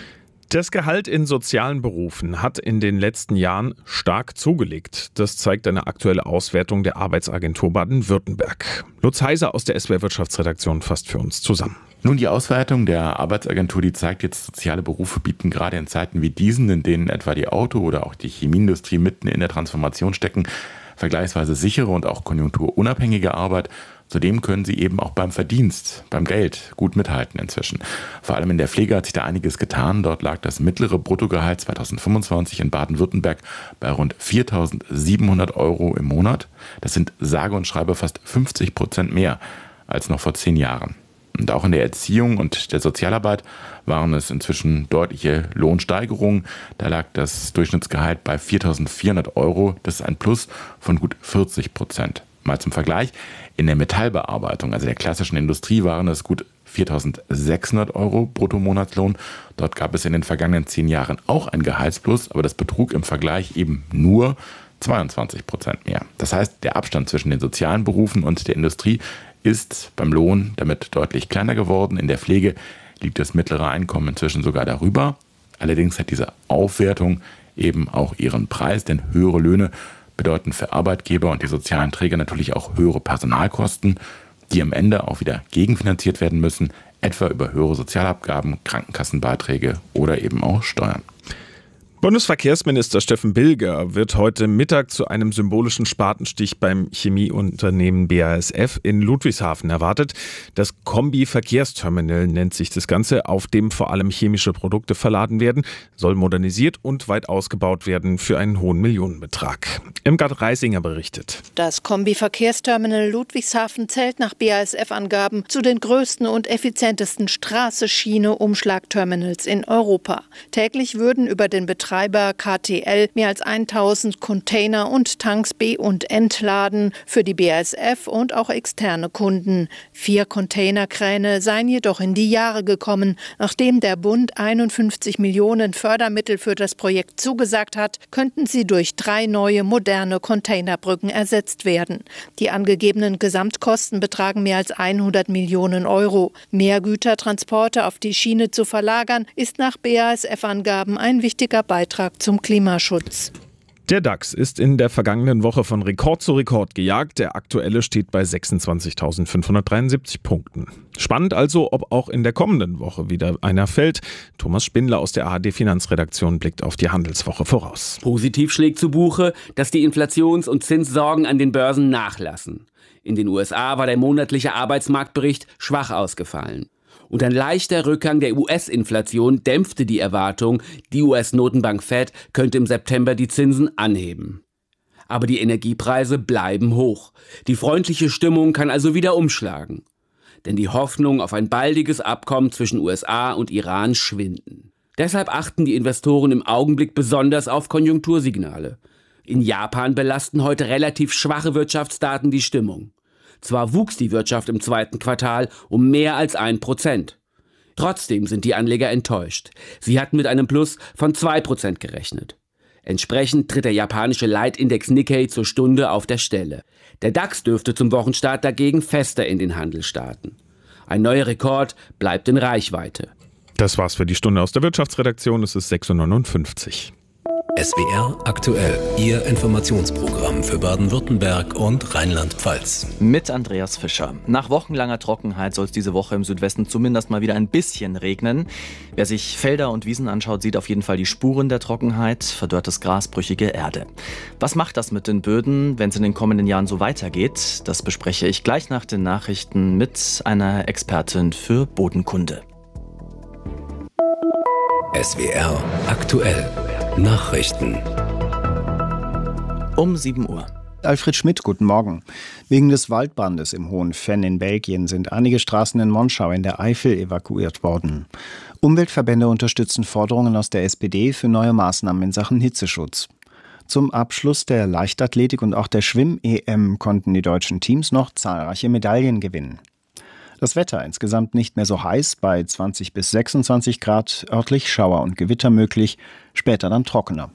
Das Gehalt in sozialen Berufen hat in den letzten Jahren stark zugelegt. Das zeigt eine aktuelle Auswertung der Arbeitsagentur Baden-Württemberg. Lutz Heiser aus der S W R Wirtschaftsredaktion fasst für uns zusammen. Nun, die Auswertung der Arbeitsagentur, die zeigt jetzt, soziale Berufe bieten gerade in Zeiten wie diesen, in denen etwa die Auto- oder auch die Chemieindustrie mitten in der Transformation stecken, vergleichsweise sichere und auch konjunkturunabhängige Arbeit. Zudem können sie eben auch beim Verdienst, beim Geld gut mithalten inzwischen. Vor allem in der Pflege hat sich da einiges getan. Dort lag das mittlere Bruttogehalt zweitausendfünfundzwanzig in Baden-Württemberg bei rund viertausendsiebenhundert Euro im Monat. Das sind sage und schreibe fast fünfzig Prozent mehr als noch vor zehn Jahren. Und auch in der Erziehung und der Sozialarbeit waren es inzwischen deutliche Lohnsteigerungen. Da lag das Durchschnittsgehalt bei viertausendvierhundert Euro. Das ist ein Plus von gut vierzig Prozent. Mal zum Vergleich, in der Metallbearbeitung, also der klassischen Industrie, waren es gut viertausendsechshundert Euro Bruttomonatslohn. Dort gab es in den vergangenen zehn Jahren auch ein Gehaltsplus, aber das betrug im Vergleich eben nur zweiundzwanzig Prozent mehr. Das heißt, der Abstand zwischen den sozialen Berufen und der Industrie ist beim Lohn damit deutlich kleiner geworden. In der Pflege liegt das mittlere Einkommen inzwischen sogar darüber. Allerdings hat diese Aufwertung eben auch ihren Preis, denn höhere Löhne bedeuten für Arbeitgeber und die sozialen Träger natürlich auch höhere Personalkosten, die am Ende auch wieder gegenfinanziert werden müssen, etwa über höhere Sozialabgaben, Krankenkassenbeiträge oder eben auch Steuern. Bundesverkehrsminister Steffen Bilger wird heute Mittag zu einem symbolischen Spatenstich beim Chemieunternehmen B A S F in Ludwigshafen erwartet. Das Kombi-Verkehrsterminal nennt sich das Ganze, auf dem vor allem chemische Produkte verladen werden, soll modernisiert und weit ausgebaut werden für einen hohen Millionenbetrag. Irmgard Reisinger berichtet. Das Kombi-Verkehrsterminal Ludwigshafen zählt nach B A S F-Angaben zu den größten und effizientesten Straße-Schiene-Umschlagterminals in Europa. Täglich würden über den Betrag Betreiber K T L mehr als tausend Container und Tanks be- und entladen für die B A S F und auch externe Kunden. Vier Containerkräne seien jedoch in die Jahre gekommen. Nachdem der Bund einundfünfzig Millionen Fördermittel für das Projekt zugesagt hat, könnten sie durch drei neue moderne Containerbrücken ersetzt werden. Die angegebenen Gesamtkosten betragen mehr als hundert Millionen Euro. Mehr Gütertransporte auf die Schiene zu verlagern, ist nach B A S F-Angaben ein wichtiger Beitrag zum Klimaschutz. Der DAX ist in der vergangenen Woche von Rekord zu Rekord gejagt. Der aktuelle steht bei sechsundzwanzigtausendfünfhundertdreiundsiebzig Punkten. Spannend also, ob auch in der kommenden Woche wieder einer fällt. Thomas Spindler aus der A R D-Finanzredaktion blickt auf die Handelswoche voraus. Positiv schlägt zu Buche, dass die Inflations- und Zinssorgen an den Börsen nachlassen. In den U S A war der monatliche Arbeitsmarktbericht schwach ausgefallen. Und ein leichter Rückgang der U S-Inflation dämpfte die Erwartung, die U S-Notenbank Fed könnte im September die Zinsen anheben. Aber die Energiepreise bleiben hoch. Die freundliche Stimmung kann also wieder umschlagen. Denn die Hoffnung auf ein baldiges Abkommen zwischen U S A und Iran schwinden. Deshalb achten die Investoren im Augenblick besonders auf Konjunktursignale. In Japan belasten heute relativ schwache Wirtschaftsdaten die Stimmung. Zwar wuchs die Wirtschaft im zweiten Quartal um mehr als ein Prozent. Trotzdem sind die Anleger enttäuscht. Sie hatten mit einem Plus von zwei Prozent gerechnet. Entsprechend tritt der japanische Leitindex Nikkei zur Stunde auf der Stelle. Der DAX dürfte zum Wochenstart dagegen fester in den Handel starten. Ein neuer Rekord bleibt in Reichweite. Das war's für die Stunde aus der Wirtschaftsredaktion. Es ist sechs Uhr neunundfünfzig. S W R aktuell, Ihr Informationsprogramm für Baden-Württemberg und Rheinland-Pfalz. Mit Andreas Fischer. Nach wochenlanger Trockenheit soll es diese Woche im Südwesten zumindest mal wieder ein bisschen regnen. Wer sich Felder und Wiesen anschaut, sieht auf jeden Fall die Spuren der Trockenheit, verdörrtes Gras, brüchige Erde. Was macht das mit den Böden, wenn es in den kommenden Jahren so weitergeht? Das bespreche ich gleich nach den Nachrichten mit einer Expertin für Bodenkunde. S W R aktuell. Nachrichten. Um sieben Uhr. Alfred Schmidt, guten Morgen. Wegen des Waldbrandes im Hohen Venn in Belgien sind einige Straßen in Monschau in der Eifel evakuiert worden. Umweltverbände unterstützen Forderungen aus der S P D für neue Maßnahmen in Sachen Hitzeschutz. Zum Abschluss der Leichtathletik und auch der Schwimm-E M konnten die deutschen Teams noch zahlreiche Medaillen gewinnen. Das Wetter insgesamt nicht mehr so heiß, bei zwanzig bis sechsundzwanzig Grad, örtlich Schauer und Gewitter möglich, später dann trockener.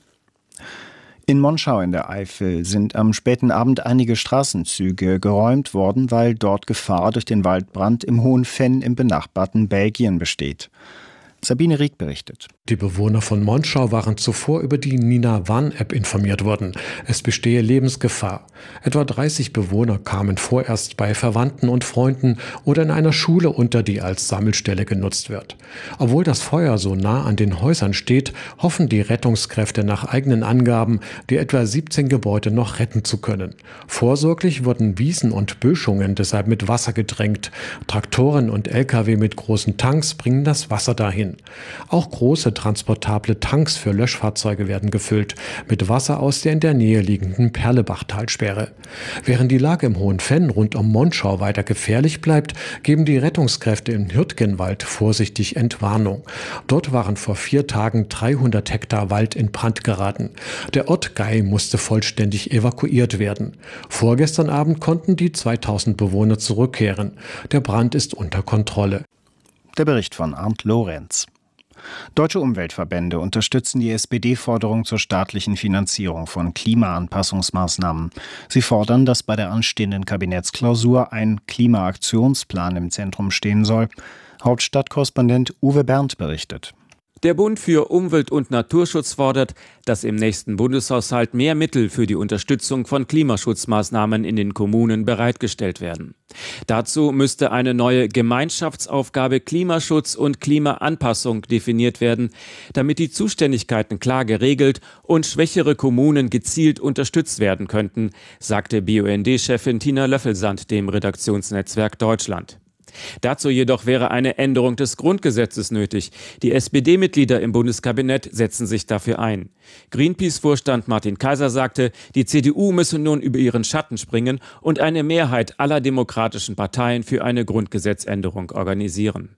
In Monschau in der Eifel sind am späten Abend einige Straßenzüge geräumt worden, weil dort Gefahr durch den Waldbrand im Hohen Venn im benachbarten Belgien besteht. Sabine Rieck berichtet. Die Bewohner von Monschau waren zuvor über die Nina Warn-App informiert worden. Es bestehe Lebensgefahr. Etwa dreißig Bewohner kamen vorerst bei Verwandten und Freunden oder in einer Schule unter, die als Sammelstelle genutzt wird. Obwohl das Feuer so nah an den Häusern steht, hoffen die Rettungskräfte nach eigenen Angaben, die etwa siebzehn Gebäude noch retten zu können. Vorsorglich wurden Wiesen und Böschungen deshalb mit Wasser gedrängt. Traktoren und L K W mit großen Tanks bringen das Wasser dahin. Auch große transportable Tanks für Löschfahrzeuge werden gefüllt, mit Wasser aus der in der Nähe liegenden Perlebach-Talsperre. Während die Lage im Hohen Venn rund um Monschau weiter gefährlich bleibt, geben die Rettungskräfte im Hürtgenwald vorsichtig Entwarnung. Dort waren vor vier Tagen dreihundert Hektar Wald in Brand geraten. Der Ort Gei musste vollständig evakuiert werden. Vorgestern Abend konnten die zweitausend Bewohner zurückkehren. Der Brand ist unter Kontrolle. Der Bericht von Arndt Lorenz. Deutsche Umweltverbände unterstützen die S P D-Forderung zur staatlichen Finanzierung von Klimaanpassungsmaßnahmen. Sie fordern, dass bei der anstehenden Kabinettsklausur ein Klimaaktionsplan im Zentrum stehen soll. Hauptstadtkorrespondent Uwe Berndt berichtet. Der Bund für Umwelt- und Naturschutz fordert, dass im nächsten Bundeshaushalt mehr Mittel für die Unterstützung von Klimaschutzmaßnahmen in den Kommunen bereitgestellt werden. Dazu müsste eine neue Gemeinschaftsaufgabe Klimaschutz und Klimaanpassung definiert werden, damit die Zuständigkeiten klar geregelt und schwächere Kommunen gezielt unterstützt werden könnten, sagte B U N D-Chefin Tina Löffelsand dem Redaktionsnetzwerk Deutschland. Dazu jedoch wäre eine Änderung des Grundgesetzes nötig. Die S P D-Mitglieder im Bundeskabinett setzen sich dafür ein. Greenpeace-Vorstand Martin Kaiser sagte, die C D U müsse nun über ihren Schatten springen und eine Mehrheit aller demokratischen Parteien für eine Grundgesetzänderung organisieren.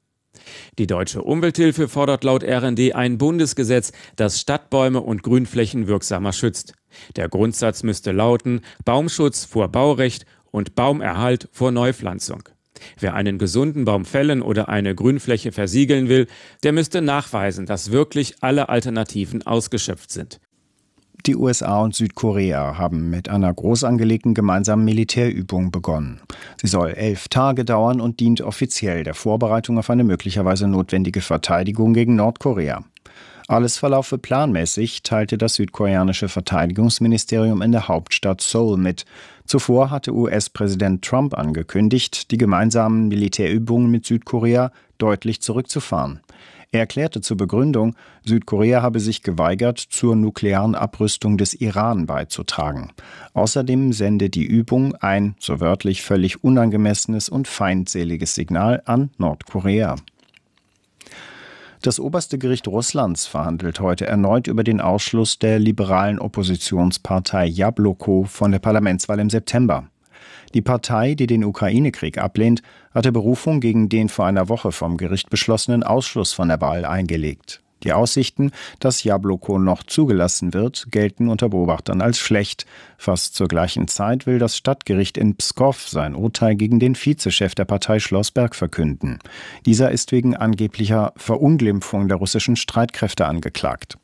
Die Deutsche Umwelthilfe fordert laut R N D ein Bundesgesetz, das Stadtbäume und Grünflächen wirksamer schützt. Der Grundsatz müsste lauten: Baumschutz vor Baurecht und Baumerhalt vor Neupflanzung. Wer einen gesunden Baum fällen oder eine Grünfläche versiegeln will, der müsste nachweisen, dass wirklich alle Alternativen ausgeschöpft sind. Die U S A und Südkorea haben mit einer groß angelegten gemeinsamen Militärübung begonnen. Sie soll elf Tage dauern und dient offiziell der Vorbereitung auf eine möglicherweise notwendige Verteidigung gegen Nordkorea. Alles verlaufe planmäßig, teilte das südkoreanische Verteidigungsministerium in der Hauptstadt Seoul mit. Zuvor hatte U S-Präsident Trump angekündigt, die gemeinsamen Militärübungen mit Südkorea deutlich zurückzufahren. Er erklärte zur Begründung, Südkorea habe sich geweigert, zur nuklearen Abrüstung des Iran beizutragen. Außerdem sende die Übung ein, so wörtlich, völlig unangemessenes und feindseliges Signal an Nordkorea. Das oberste Gericht Russlands verhandelt heute erneut über den Ausschluss der liberalen Oppositionspartei Jabloko von der Parlamentswahl im September. Die Partei, die den Ukraine-Krieg ablehnt, hatte Berufung gegen den vor einer Woche vom Gericht beschlossenen Ausschluss von der Wahl eingelegt. Die Aussichten, dass Jabloko noch zugelassen wird, gelten unter Beobachtern als schlecht. Fast zur gleichen Zeit will das Stadtgericht in Pskow sein Urteil gegen den Vizechef der Partei Schlossberg verkünden. Dieser ist wegen angeblicher Verunglimpfung der russischen Streitkräfte angeklagt.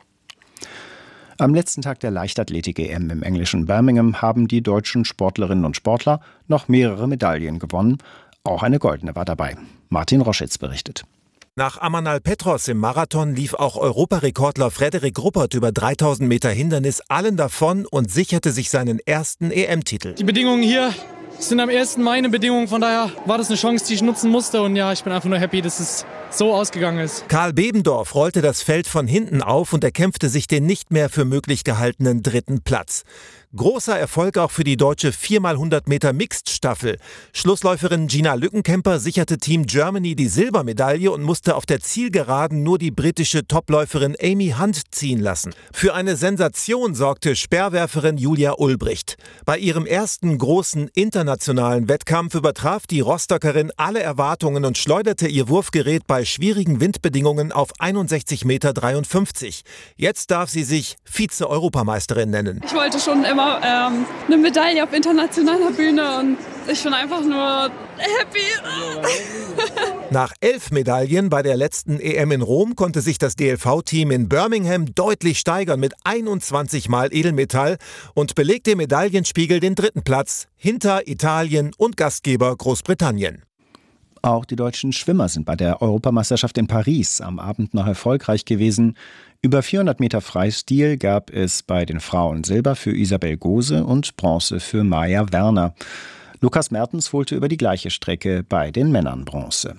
Am letzten Tag der Leichtathletik-E M im englischen Birmingham haben die deutschen Sportlerinnen und Sportler noch mehrere Medaillen gewonnen. Auch eine goldene war dabei. Martin Roschitz berichtet. Nach Amanal Petros im Marathon lief auch Europarekordler Frederik Ruppert über dreitausend Meter Hindernis allen davon und sicherte sich seinen ersten E M-Titel. Die Bedingungen hier sind am ersten meine Bedingungen, von daher war das eine Chance, die ich nutzen musste und ja, ich bin einfach nur happy, dass es so ausgegangen ist. Karl Bebendorf rollte das Feld von hinten auf und erkämpfte sich den nicht mehr für möglich gehaltenen dritten Platz. Großer Erfolg auch für die deutsche vier mal hundert Meter Mixed-Staffel. Schlussläuferin Gina Lückenkämper sicherte Team Germany die Silbermedaille und musste auf der Zielgeraden nur die britische Topläuferin Amy Hunt ziehen lassen. Für eine Sensation sorgte Speerwerferin Julia Ulbricht. Bei ihrem ersten großen internationalen Wettkampf übertraf die Rostockerin alle Erwartungen und schleuderte ihr Wurfgerät bei schwierigen Windbedingungen auf einundsechzig Komma dreiundfünfzig Meter. Jetzt darf sie sich Vize-Europameisterin nennen. Ich wollte schon immer ähm, eine Medaille auf internationaler Bühne und ich bin einfach nur happy. Nach elf Medaillen bei der letzten E M in Rom konnte sich das D L V-Team in Birmingham deutlich steigern mit einundzwanzig Mal Edelmetall und belegt im Medaillenspiegel den dritten Platz hinter Italien und Gastgeber Großbritannien. Auch die deutschen Schwimmer sind bei der Europameisterschaft in Paris am Abend noch erfolgreich gewesen. Über vierhundert Meter Freistil gab es bei den Frauen Silber für Isabel Gose und Bronze für Maja Werner. Lukas Mertens holte über die gleiche Strecke bei den Männern Bronze.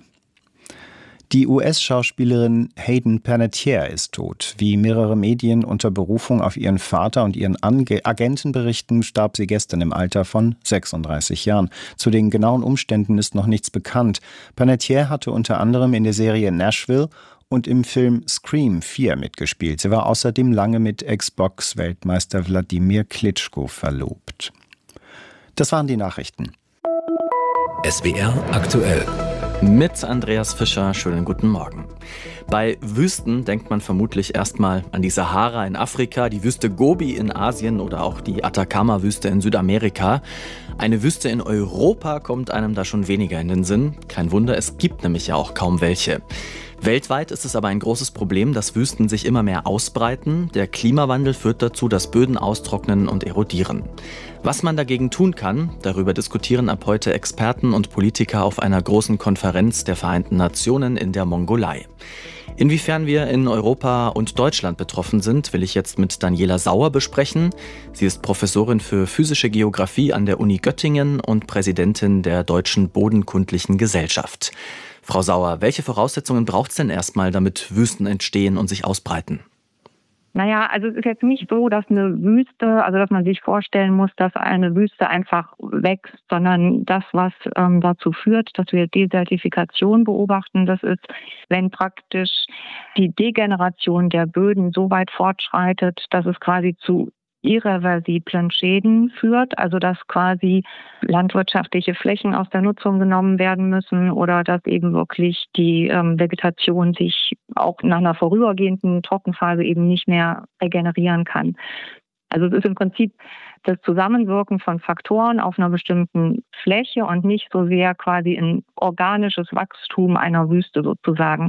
Die U S-Schauspielerin Hayden Panettiere ist tot. Wie mehrere Medien unter Berufung auf ihren Vater und ihren Ange- Agenten berichten, starb sie gestern im Alter von sechsunddreißig Jahren. Zu den genauen Umständen ist noch nichts bekannt. Panettiere hatte unter anderem in der Serie Nashville und im Film Scream vier mitgespielt. Sie war außerdem lange mit Ex-Box-Weltmeister Wladimir Klitschko verlobt. Das waren die Nachrichten. S W R aktuell. Mit Andreas Fischer, schönen guten Morgen. Bei Wüsten denkt man vermutlich erstmal an die Sahara in Afrika, die Wüste Gobi in Asien oder auch die Atacama-Wüste in Südamerika. Eine Wüste in Europa kommt einem da schon weniger in den Sinn. Kein Wunder, es gibt nämlich ja auch kaum welche. Weltweit ist es aber ein großes Problem, dass Wüsten sich immer mehr ausbreiten. Der Klimawandel führt dazu, dass Böden austrocknen und erodieren. Was man dagegen tun kann, darüber diskutieren ab heute Experten und Politiker auf einer großen Konferenz der Vereinten Nationen in der Mongolei. Inwiefern wir in Europa und Deutschland betroffen sind, will ich jetzt mit Daniela Sauer besprechen. Sie ist Professorin für physische Geographie an der Uni Göttingen und Präsidentin der Deutschen Bodenkundlichen Gesellschaft. Frau Sauer, welche Voraussetzungen braucht es denn erstmal, damit Wüsten entstehen und sich ausbreiten? Naja, also es ist jetzt nicht so, dass eine Wüste, also dass man sich vorstellen muss, dass eine Wüste einfach wächst, sondern das, was ähm, dazu führt, dass wir Desertifikation beobachten, das ist, wenn praktisch die Degeneration der Böden so weit fortschreitet, dass es quasi zu irreversiblen Schäden führt, also dass quasi landwirtschaftliche Flächen aus der Nutzung genommen werden müssen oder dass eben wirklich die ähm, Vegetation sich auch nach einer vorübergehenden Trockenphase eben nicht mehr regenerieren kann. Also es ist im Prinzip das Zusammenwirken von Faktoren auf einer bestimmten Fläche und nicht so sehr quasi ein organisches Wachstum einer Wüste sozusagen.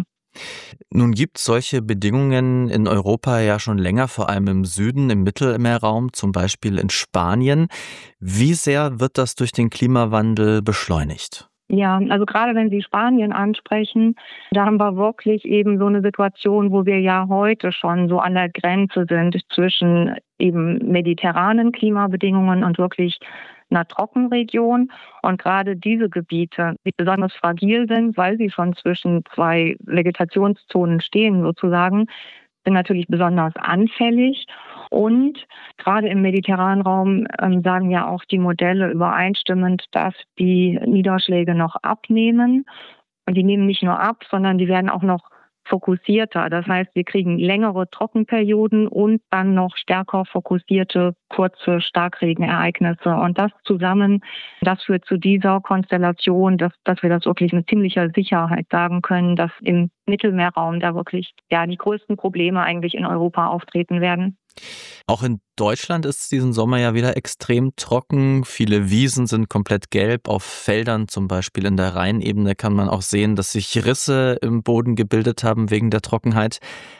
Nun gibt es solche Bedingungen in Europa ja schon länger, vor allem im Süden, im Mittelmeerraum, zum Beispiel in Spanien. Wie sehr wird das durch den Klimawandel beschleunigt? Ja, also gerade wenn Sie Spanien ansprechen, da haben wir wirklich eben so eine Situation, wo wir ja heute schon so an der Grenze sind zwischen eben mediterranen Klimabedingungen und wirklich einer Trockenregion. Und gerade diese Gebiete, die besonders fragil sind, weil sie schon zwischen zwei Vegetationszonen stehen sozusagen, sind natürlich besonders anfällig. Und gerade im mediterranen Raum ähm, sagen ja auch die Modelle übereinstimmend, dass die Niederschläge noch abnehmen. Und die nehmen nicht nur ab, sondern die werden auch noch fokussierter. Das heißt, wir kriegen längere Trockenperioden und dann noch stärker fokussierte, kurze Starkregenereignisse. Und das zusammen, das führt zu dieser Konstellation, dass, dass wir das wirklich mit ziemlicher Sicherheit sagen können, dass im Mittelmeerraum da wirklich ja die größten Probleme eigentlich in Europa auftreten werden. Auch in Deutschland ist es diesen Sommer ja wieder extrem trocken. Viele Wiesen sind komplett gelb. Auf Feldern, zum Beispiel in der Rheinebene, kann man auch sehen, dass sich Risse im Boden gebildet haben wegen der Trockenheit.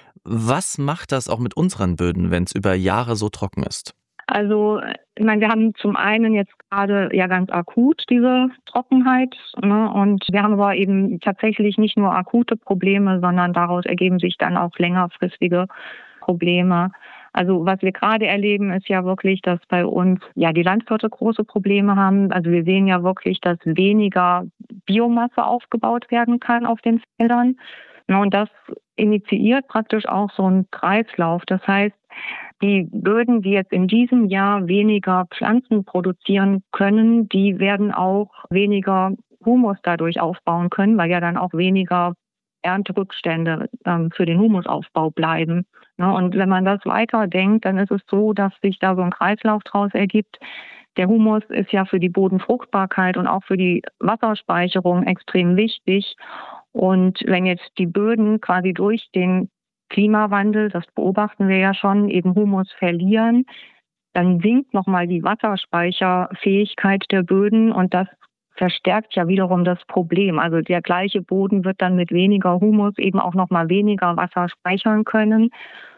Was macht das auch mit unseren Böden, wenn es über Jahre so trocken ist? Also, ich meine, wir haben zum einen jetzt gerade ja ganz akut diese Trockenheit, ne? Und wir haben aber eben tatsächlich nicht nur akute Probleme, sondern daraus ergeben sich dann auch längerfristige Probleme. Also was wir gerade erleben, ist ja wirklich, dass bei uns ja die Landwirte große Probleme haben. Also wir sehen ja wirklich, dass weniger Biomasse aufgebaut werden kann auf den Feldern. Und das initiiert praktisch auch so einen Kreislauf. Das heißt, die Böden, die jetzt in diesem Jahr weniger Pflanzen produzieren können, die werden auch weniger Humus dadurch aufbauen können, weil ja dann auch weniger Ernterückstände ähm, für den Humusaufbau bleiben. Ne? Und wenn man das weiterdenkt, dann ist es so, dass sich da so ein Kreislauf draus ergibt. Der Humus ist ja für die Bodenfruchtbarkeit und auch für die Wasserspeicherung extrem wichtig. Und wenn jetzt die Böden quasi durch den Klimawandel, das beobachten wir ja schon, eben Humus verlieren, dann sinkt nochmal die Wasserspeicherfähigkeit der Böden und das verstärkt ja wiederum das Problem. Also der gleiche Boden wird dann mit weniger Humus eben auch nochmal weniger Wasser speichern können.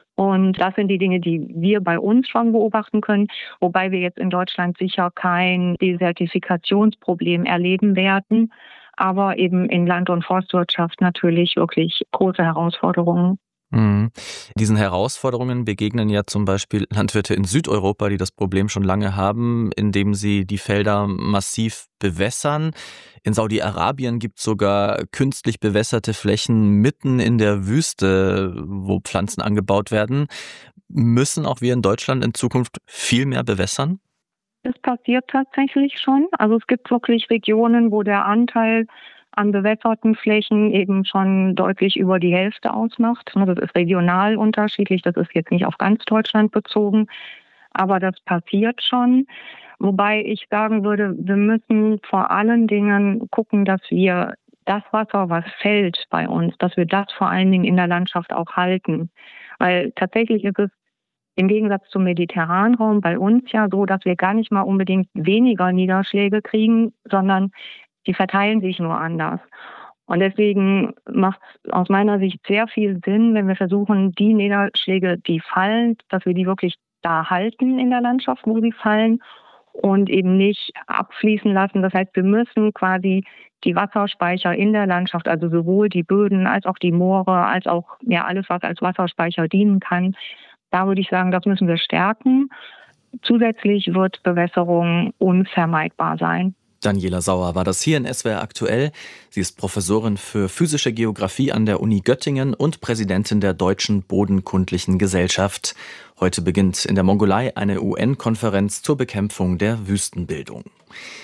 Und das sind die Dinge, die wir bei uns schon beobachten können, wobei wir jetzt in Deutschland sicher kein Desertifikationsproblem erleben werden, aber eben in Land- und Forstwirtschaft natürlich wirklich große Herausforderungen. Mhm. Diesen Herausforderungen begegnen ja zum Beispiel Landwirte in Südeuropa, die das Problem schon lange haben, indem sie die Felder massiv bewässern. In Saudi-Arabien gibt es sogar künstlich bewässerte Flächen mitten in der Wüste, wo Pflanzen angebaut werden. Müssen auch wir in Deutschland in Zukunft viel mehr bewässern? Das passiert tatsächlich schon. Also es gibt wirklich Regionen, wo der Anteil an bewässerten Flächen eben schon deutlich über die Hälfte ausmacht. Das ist regional unterschiedlich, das ist jetzt nicht auf ganz Deutschland bezogen, aber das passiert schon. Wobei ich sagen würde, wir müssen vor allen Dingen gucken, dass wir das Wasser, was fällt bei uns, dass wir das vor allen Dingen in der Landschaft auch halten. Weil tatsächlich ist es im Gegensatz zum mediterranen Raum bei uns ja so, dass wir gar nicht mal unbedingt weniger Niederschläge kriegen, sondern die verteilen sich nur anders. Und deswegen macht es aus meiner Sicht sehr viel Sinn, wenn wir versuchen, die Niederschläge, die fallen, dass wir die wirklich da halten in der Landschaft, wo sie fallen und eben nicht abfließen lassen. Das heißt, wir müssen quasi die Wasserspeicher in der Landschaft, also sowohl die Böden als auch die Moore, als auch ja alles, was als Wasserspeicher dienen kann, da würde ich sagen, das müssen wir stärken. Zusätzlich wird Bewässerung unvermeidbar sein. Daniela Sauer war das hier in S W R aktuell. Sie ist Professorin für physische Geografie an der Uni Göttingen und Präsidentin der Deutschen Bodenkundlichen Gesellschaft. Heute beginnt in der Mongolei eine U N-Konferenz zur Bekämpfung der Wüstenbildung.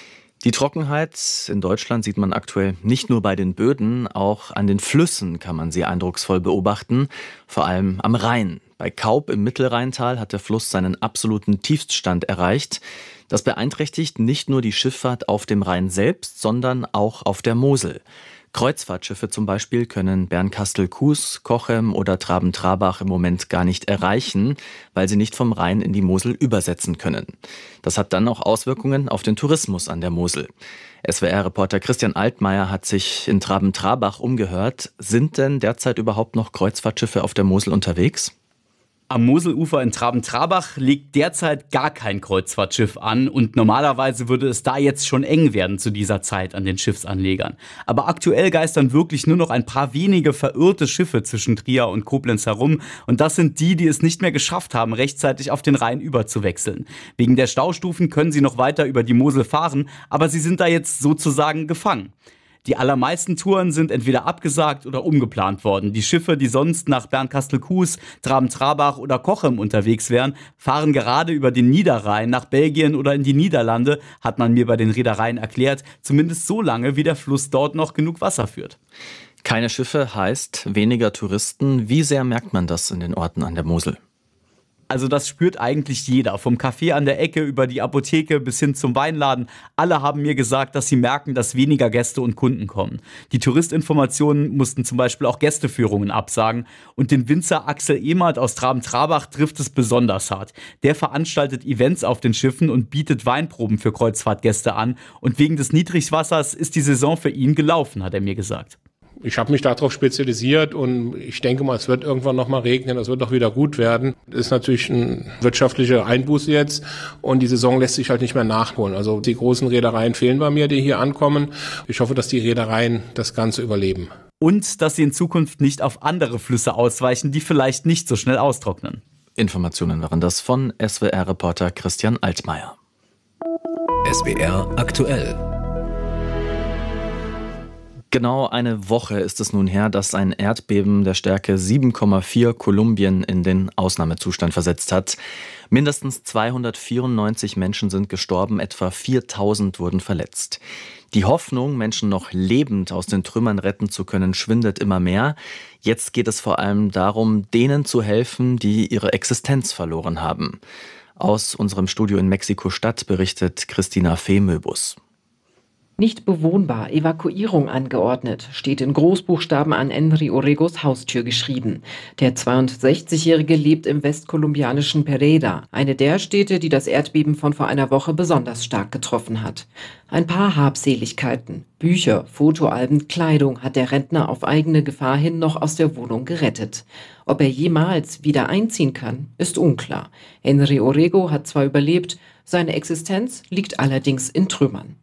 Die Trockenheit in Deutschland sieht man aktuell nicht nur bei den Böden, auch an den Flüssen kann man sie eindrucksvoll beobachten, vor allem am Rhein. Bei Kaub im Mittelrheintal hat der Fluss seinen absoluten Tiefststand erreicht. Das beeinträchtigt nicht nur die Schifffahrt auf dem Rhein selbst, sondern auch auf der Mosel. Kreuzfahrtschiffe zum Beispiel können Bernkastel-Kues, Cochem oder Traben-Trarbach im Moment gar nicht erreichen, weil sie nicht vom Rhein in die Mosel übersetzen können. Das hat dann auch Auswirkungen auf den Tourismus an der Mosel. S W R-Reporter Christian Altmaier hat sich in Traben-Trarbach umgehört. Sind denn derzeit überhaupt noch Kreuzfahrtschiffe auf der Mosel unterwegs? Am Moselufer in Traben-Trarbach legt derzeit gar kein Kreuzfahrtschiff an und normalerweise würde es da jetzt schon eng werden zu dieser Zeit an den Schiffsanlegern. Aber aktuell geistern wirklich nur noch ein paar wenige verirrte Schiffe zwischen Trier und Koblenz herum und das sind die, die es nicht mehr geschafft haben, rechtzeitig auf den Rhein überzuwechseln. Wegen der Staustufen können sie noch weiter über die Mosel fahren, aber sie sind da jetzt sozusagen gefangen. Die allermeisten Touren sind entweder abgesagt oder umgeplant worden. Die Schiffe, die sonst nach Bernkastel-Kues, Traben-Trarbach oder Cochem unterwegs wären, fahren gerade über den Niederrhein nach Belgien oder in die Niederlande, hat man mir bei den Reedereien erklärt, zumindest so lange, wie der Fluss dort noch genug Wasser führt. Keine Schiffe heißt weniger Touristen. Wie sehr merkt man das in den Orten an der Mosel? Also das spürt eigentlich jeder, vom Café an der Ecke über die Apotheke bis hin zum Weinladen. Alle haben mir gesagt, dass sie merken, dass weniger Gäste und Kunden kommen. Die Touristinformationen mussten zum Beispiel auch Gästeführungen absagen. Und den Winzer Axel Emert aus Traben-Trarbach trifft es besonders hart. Der veranstaltet Events auf den Schiffen und bietet Weinproben für Kreuzfahrtgäste an. Und wegen des Niedrigwassers ist die Saison für ihn gelaufen, hat er mir gesagt. Ich habe mich darauf spezialisiert und ich denke mal, es wird irgendwann noch mal regnen, es wird doch wieder gut werden. Das ist natürlich ein wirtschaftlicher Einbuße jetzt und die Saison lässt sich halt nicht mehr nachholen. Also die großen Reedereien fehlen bei mir, die hier ankommen. Ich hoffe, dass die Reedereien das Ganze überleben. Und dass sie in Zukunft nicht auf andere Flüsse ausweichen, die vielleicht nicht so schnell austrocknen. Informationen waren das von S W R-Reporter Christian Altmaier. S W R aktuell. Genau eine Woche ist es nun her, dass ein Erdbeben der Stärke sieben Komma vier Kolumbien in den Ausnahmezustand versetzt hat. Mindestens zweihundertvierundneunzig Menschen sind gestorben, etwa viertausend wurden verletzt. Die Hoffnung, Menschen noch lebend aus den Trümmern retten zu können, schwindet immer mehr. Jetzt geht es vor allem darum, denen zu helfen, die ihre Existenz verloren haben. Aus unserem Studio in Mexiko-Stadt berichtet Christina Fehmöbus. Nicht bewohnbar, Evakuierung angeordnet, steht in Großbuchstaben an Henry Orregos Haustür geschrieben. Der zweiundsechzigjährige lebt im westkolumbianischen Pereira, eine der Städte, die das Erdbeben von vor einer Woche besonders stark getroffen hat. Ein paar Habseligkeiten, Bücher, Fotoalben, Kleidung hat der Rentner auf eigene Gefahr hin noch aus der Wohnung gerettet. Ob er jemals wieder einziehen kann, ist unklar. Henry Orrego hat zwar überlebt, seine Existenz liegt allerdings in Trümmern.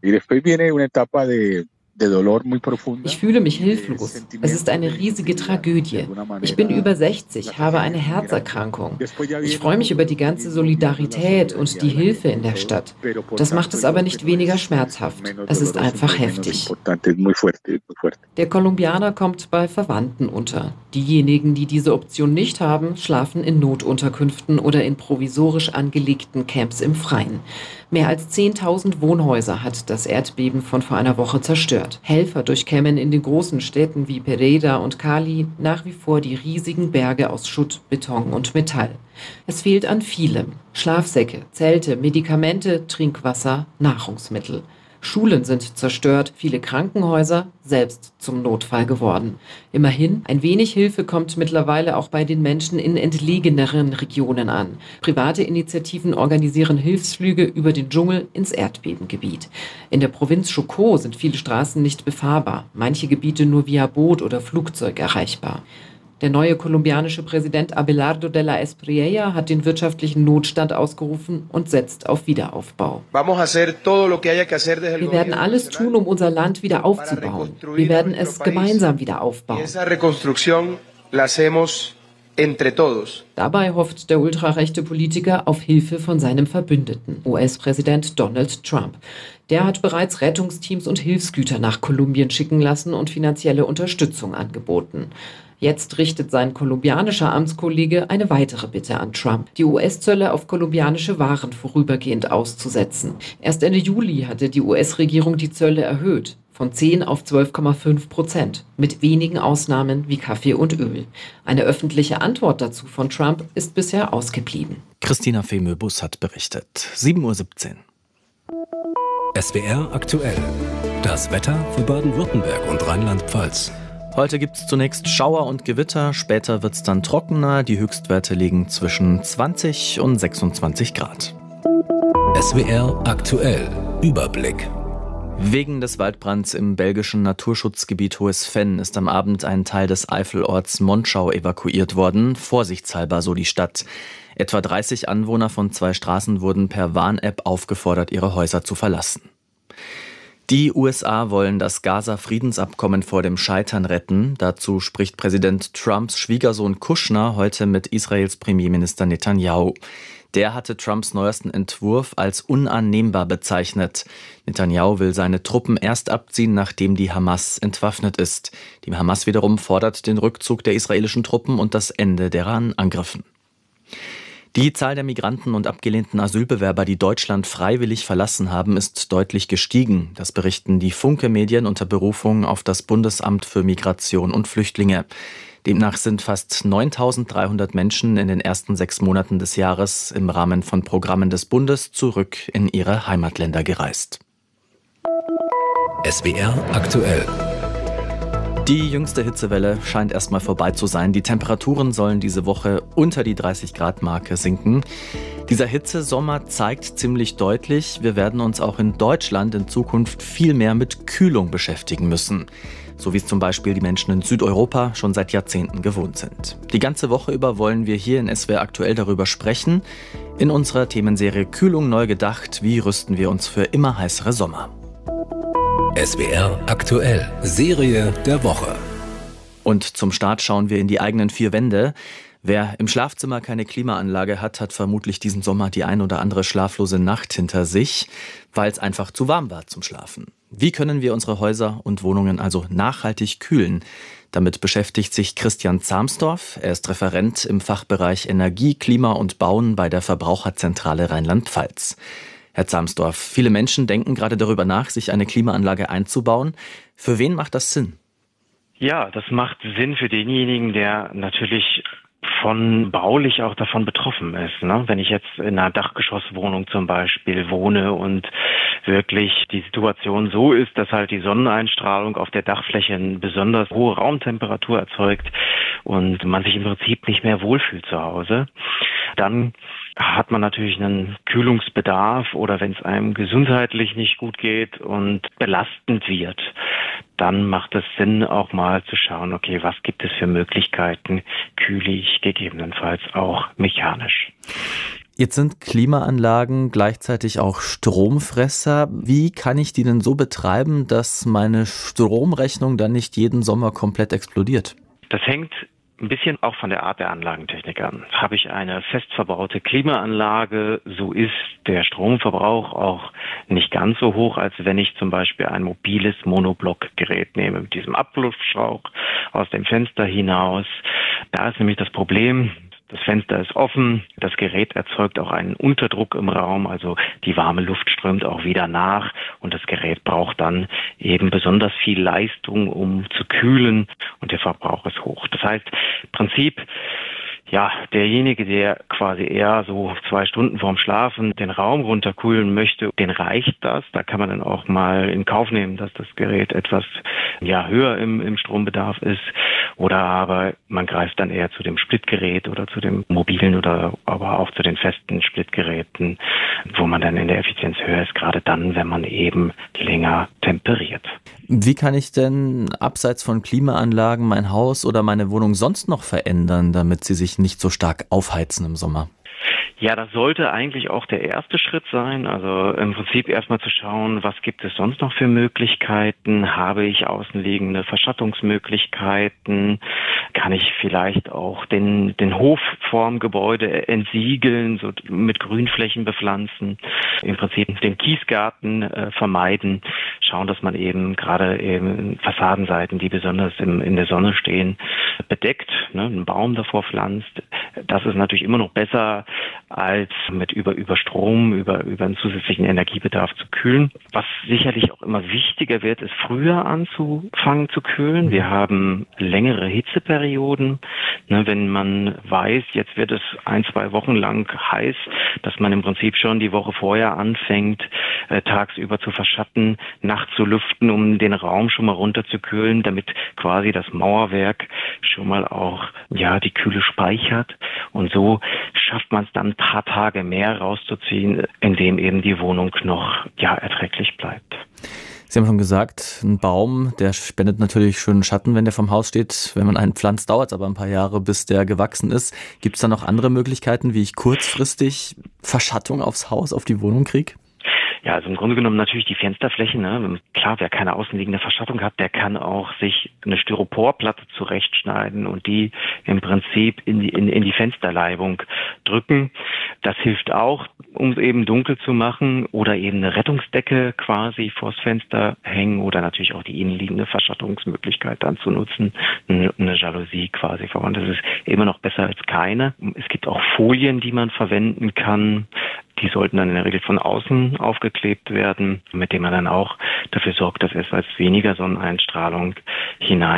Ich fühle mich hilflos. Es ist eine riesige Tragödie. Ich bin über sechzig, habe eine Herzerkrankung. Ich freue mich über die ganze Solidarität und die Hilfe in der Stadt. Das macht es aber nicht weniger schmerzhaft. Es ist einfach heftig. Der Kolumbianer kommt bei Verwandten unter. Diejenigen, die diese Option nicht haben, schlafen in Notunterkünften oder in provisorisch angelegten Camps im Freien. Mehr als zehntausend Wohnhäuser hat das Erdbeben von vor einer Woche zerstört. Helfer durchkämmen in den großen Städten wie Pereira und Cali nach wie vor die riesigen Berge aus Schutt, Beton und Metall. Es fehlt an vielem. Schlafsäcke, Zelte, Medikamente, Trinkwasser, Nahrungsmittel. Schulen sind zerstört, viele Krankenhäuser selbst zum Notfall geworden. Immerhin, ein wenig Hilfe kommt mittlerweile auch bei den Menschen in entlegeneren Regionen an. Private Initiativen organisieren Hilfsflüge über den Dschungel ins Erdbebengebiet. In der Provinz Chocó sind viele Straßen nicht befahrbar, manche Gebiete nur via Boot oder Flugzeug erreichbar. Der neue kolumbianische Präsident Abelardo de la Espriella hat den wirtschaftlichen Notstand ausgerufen und setzt auf Wiederaufbau. Wir werden alles tun, um unser Land wieder aufzubauen. Wir werden es gemeinsam wieder aufbauen. Entre todos. Dabei hofft der ultrarechte Politiker auf Hilfe von seinem Verbündeten, U S-Präsident Donald Trump. Der hat bereits Rettungsteams und Hilfsgüter nach Kolumbien schicken lassen und finanzielle Unterstützung angeboten. Jetzt richtet sein kolumbianischer Amtskollege eine weitere Bitte an Trump, die U S-Zölle auf kolumbianische Waren vorübergehend auszusetzen. Erst Ende Juli hatte die U S-Regierung die Zölle erhöht, von zehn auf zwölf Komma fünf Prozent, mit wenigen Ausnahmen wie Kaffee und Öl. Eine öffentliche Antwort dazu von Trump ist bisher ausgeblieben. Christina Fehmöbus hat berichtet. sieben Uhr siebzehn. S W R aktuell. Das Wetter für Baden-Württemberg und Rheinland-Pfalz. Heute gibt es zunächst Schauer und Gewitter, später wird es dann trockener. Die Höchstwerte liegen zwischen zwanzig und sechsundzwanzig Grad. S W R aktuell. Überblick. Wegen des Waldbrands im belgischen Naturschutzgebiet Hohes Venn ist am Abend ein Teil des Eifelorts Monschau evakuiert worden, vorsichtshalber, so die Stadt. Etwa dreißig Anwohner von zwei Straßen wurden per Warn-App aufgefordert, ihre Häuser zu verlassen. Die U S A wollen das Gaza-Friedensabkommen vor dem Scheitern retten. Dazu spricht Präsident Trumps Schwiegersohn Kushner heute mit Israels Premierminister Netanyahu. Der hatte Trumps neuesten Entwurf als unannehmbar bezeichnet. Netanyahu will seine Truppen erst abziehen, nachdem die Hamas entwaffnet ist. Die Hamas wiederum fordert den Rückzug der israelischen Truppen und das Ende deren Angriffen. Die Zahl der Migranten und abgelehnten Asylbewerber, die Deutschland freiwillig verlassen haben, ist deutlich gestiegen. Das berichten die Funke-Medien unter Berufung auf das Bundesamt für Migration und Flüchtlinge. Demnach sind fast neuntausenddreihundert Menschen in den ersten sechs Monaten des Jahres im Rahmen von Programmen des Bundes zurück in ihre Heimatländer gereist. S W R aktuell. Die jüngste Hitzewelle scheint erstmal vorbei zu sein. Die Temperaturen sollen diese Woche unter die dreißig Grad Marke sinken. Dieser Hitzesommer zeigt ziemlich deutlich, wir werden uns auch in Deutschland in Zukunft viel mehr mit Kühlung beschäftigen müssen. So wie es zum Beispiel die Menschen in Südeuropa schon seit Jahrzehnten gewohnt sind. Die ganze Woche über wollen wir hier in S W R aktuell darüber sprechen. In unserer Themenserie Kühlung neu gedacht, wie rüsten wir uns für immer heißere Sommer. S W R aktuell. Serie der Woche. Und zum Start schauen wir in die eigenen vier Wände. Wer im Schlafzimmer keine Klimaanlage hat, hat vermutlich diesen Sommer die ein oder andere schlaflose Nacht hinter sich, weil es einfach zu warm war zum Schlafen. Wie können wir unsere Häuser und Wohnungen also nachhaltig kühlen? Damit beschäftigt sich Christian Zahmsdorf. Er ist Referent im Fachbereich Energie, Klima und Bauen bei der Verbraucherzentrale Rheinland-Pfalz. Herr Zahmsdorf, viele Menschen denken gerade darüber nach, sich eine Klimaanlage einzubauen. Für wen macht das Sinn? Ja, das macht Sinn für denjenigen, der natürlich von baulich auch davon betroffen ist. Ne? Wenn ich jetzt in einer Dachgeschosswohnung zum Beispiel wohne und wirklich die Situation so ist, dass halt die Sonneneinstrahlung auf der Dachfläche eine besonders hohe Raumtemperatur erzeugt und man sich im Prinzip nicht mehr wohlfühlt zu Hause, dann hat man natürlich einen Kühlungsbedarf oder wenn es einem gesundheitlich nicht gut geht und belastend wird, dann macht es Sinn, auch mal zu schauen, okay, was gibt es für Möglichkeiten, kühle ich gegebenenfalls auch mechanisch. Jetzt sind Klimaanlagen gleichzeitig auch Stromfresser. Wie kann ich die denn so betreiben, dass meine Stromrechnung dann nicht jeden Sommer komplett explodiert? Das hängt ein bisschen auch von der Art der Anlagentechnik an. Habe ich eine fest verbaute Klimaanlage, so ist der Stromverbrauch auch nicht ganz so hoch, als wenn ich zum Beispiel ein mobiles Monoblockgerät nehme mit diesem Abluftschrauch aus dem Fenster hinaus. Da ist nämlich das Problem, das Fenster ist offen, das Gerät erzeugt auch einen Unterdruck im Raum, also die warme Luft strömt auch wieder nach und das Gerät braucht dann eben besonders viel Leistung, um zu kühlen und der Verbrauch ist hoch. Das heißt, im Prinzip, ja, derjenige, der quasi eher so zwei Stunden vorm Schlafen den Raum runterkühlen möchte, den reicht das. Da kann man dann auch mal in Kauf nehmen, dass das Gerät etwas ja, höher im, im Strombedarf ist. Oder aber man greift dann eher zu dem Splitgerät oder zu dem mobilen oder aber auch zu den festen Splitgeräten, wo man dann in der Effizienz höher ist, gerade dann, wenn man eben länger temperiert. Wie kann ich denn abseits von Klimaanlagen mein Haus oder meine Wohnung sonst noch verändern, damit sie sich nicht so stark aufheizen im Sommer? Ja, das sollte eigentlich auch der erste Schritt sein. Also im Prinzip erstmal zu schauen, was gibt es sonst noch für Möglichkeiten? Habe ich außenliegende Verschattungsmöglichkeiten? Kann ich vielleicht auch den, den Hof vorm Gebäude entsiegeln, so mit Grünflächen bepflanzen? Im Prinzip den Kiesgarten äh, vermeiden. Schauen, dass man eben gerade eben Fassadenseiten, die besonders im, in der Sonne stehen, bedeckt, ne, einen Baum davor pflanzt. Das ist natürlich immer noch besser, als mit über, über Strom, über, über einen zusätzlichen Energiebedarf zu kühlen. Was sicherlich auch immer wichtiger wird, ist früher anzufangen zu kühlen. Wir haben längere Hitzeperioden. Ne, wenn man weiß, jetzt wird es ein, zwei Wochen lang heiß, dass man im Prinzip schon die Woche vorher anfängt, äh, tagsüber zu verschatten, nachts zu lüften, um den Raum schon mal runterzukühlen, damit quasi das Mauerwerk schon mal auch ja die Kühle speichert. Und so schafft man es dann ein paar Tage mehr rauszuziehen, indem eben die Wohnung noch ja erträglich bleibt. Sie haben schon gesagt, ein Baum, der spendet natürlich schönen Schatten, wenn der vom Haus steht. Wenn man einen pflanzt, dauert es aber ein paar Jahre, bis der gewachsen ist. Gibt es da noch andere Möglichkeiten, wie ich kurzfristig Verschattung aufs Haus, auf die Wohnung kriege? Ja, also im Grunde genommen natürlich die Fensterfläche. Ne? Klar, wer keine außenliegende Verschattung hat, der kann auch sich eine Styroporplatte zurechtschneiden und die im Prinzip in die, in, in die Fensterleibung drücken. Das hilft auch, um es eben dunkel zu machen, oder eben eine Rettungsdecke quasi vors Fenster hängen oder natürlich auch die innenliegende Verschattungsmöglichkeit dann zu nutzen, eine, eine Jalousie quasi voran. Das ist immer noch besser als keine. Es gibt auch Folien, die man verwenden kann. Die sollten dann in der Regel von außen aufgeklebt werden, mit dem man dann auch dafür sorgt, dass etwas weniger Sonneneinstrahlung hinein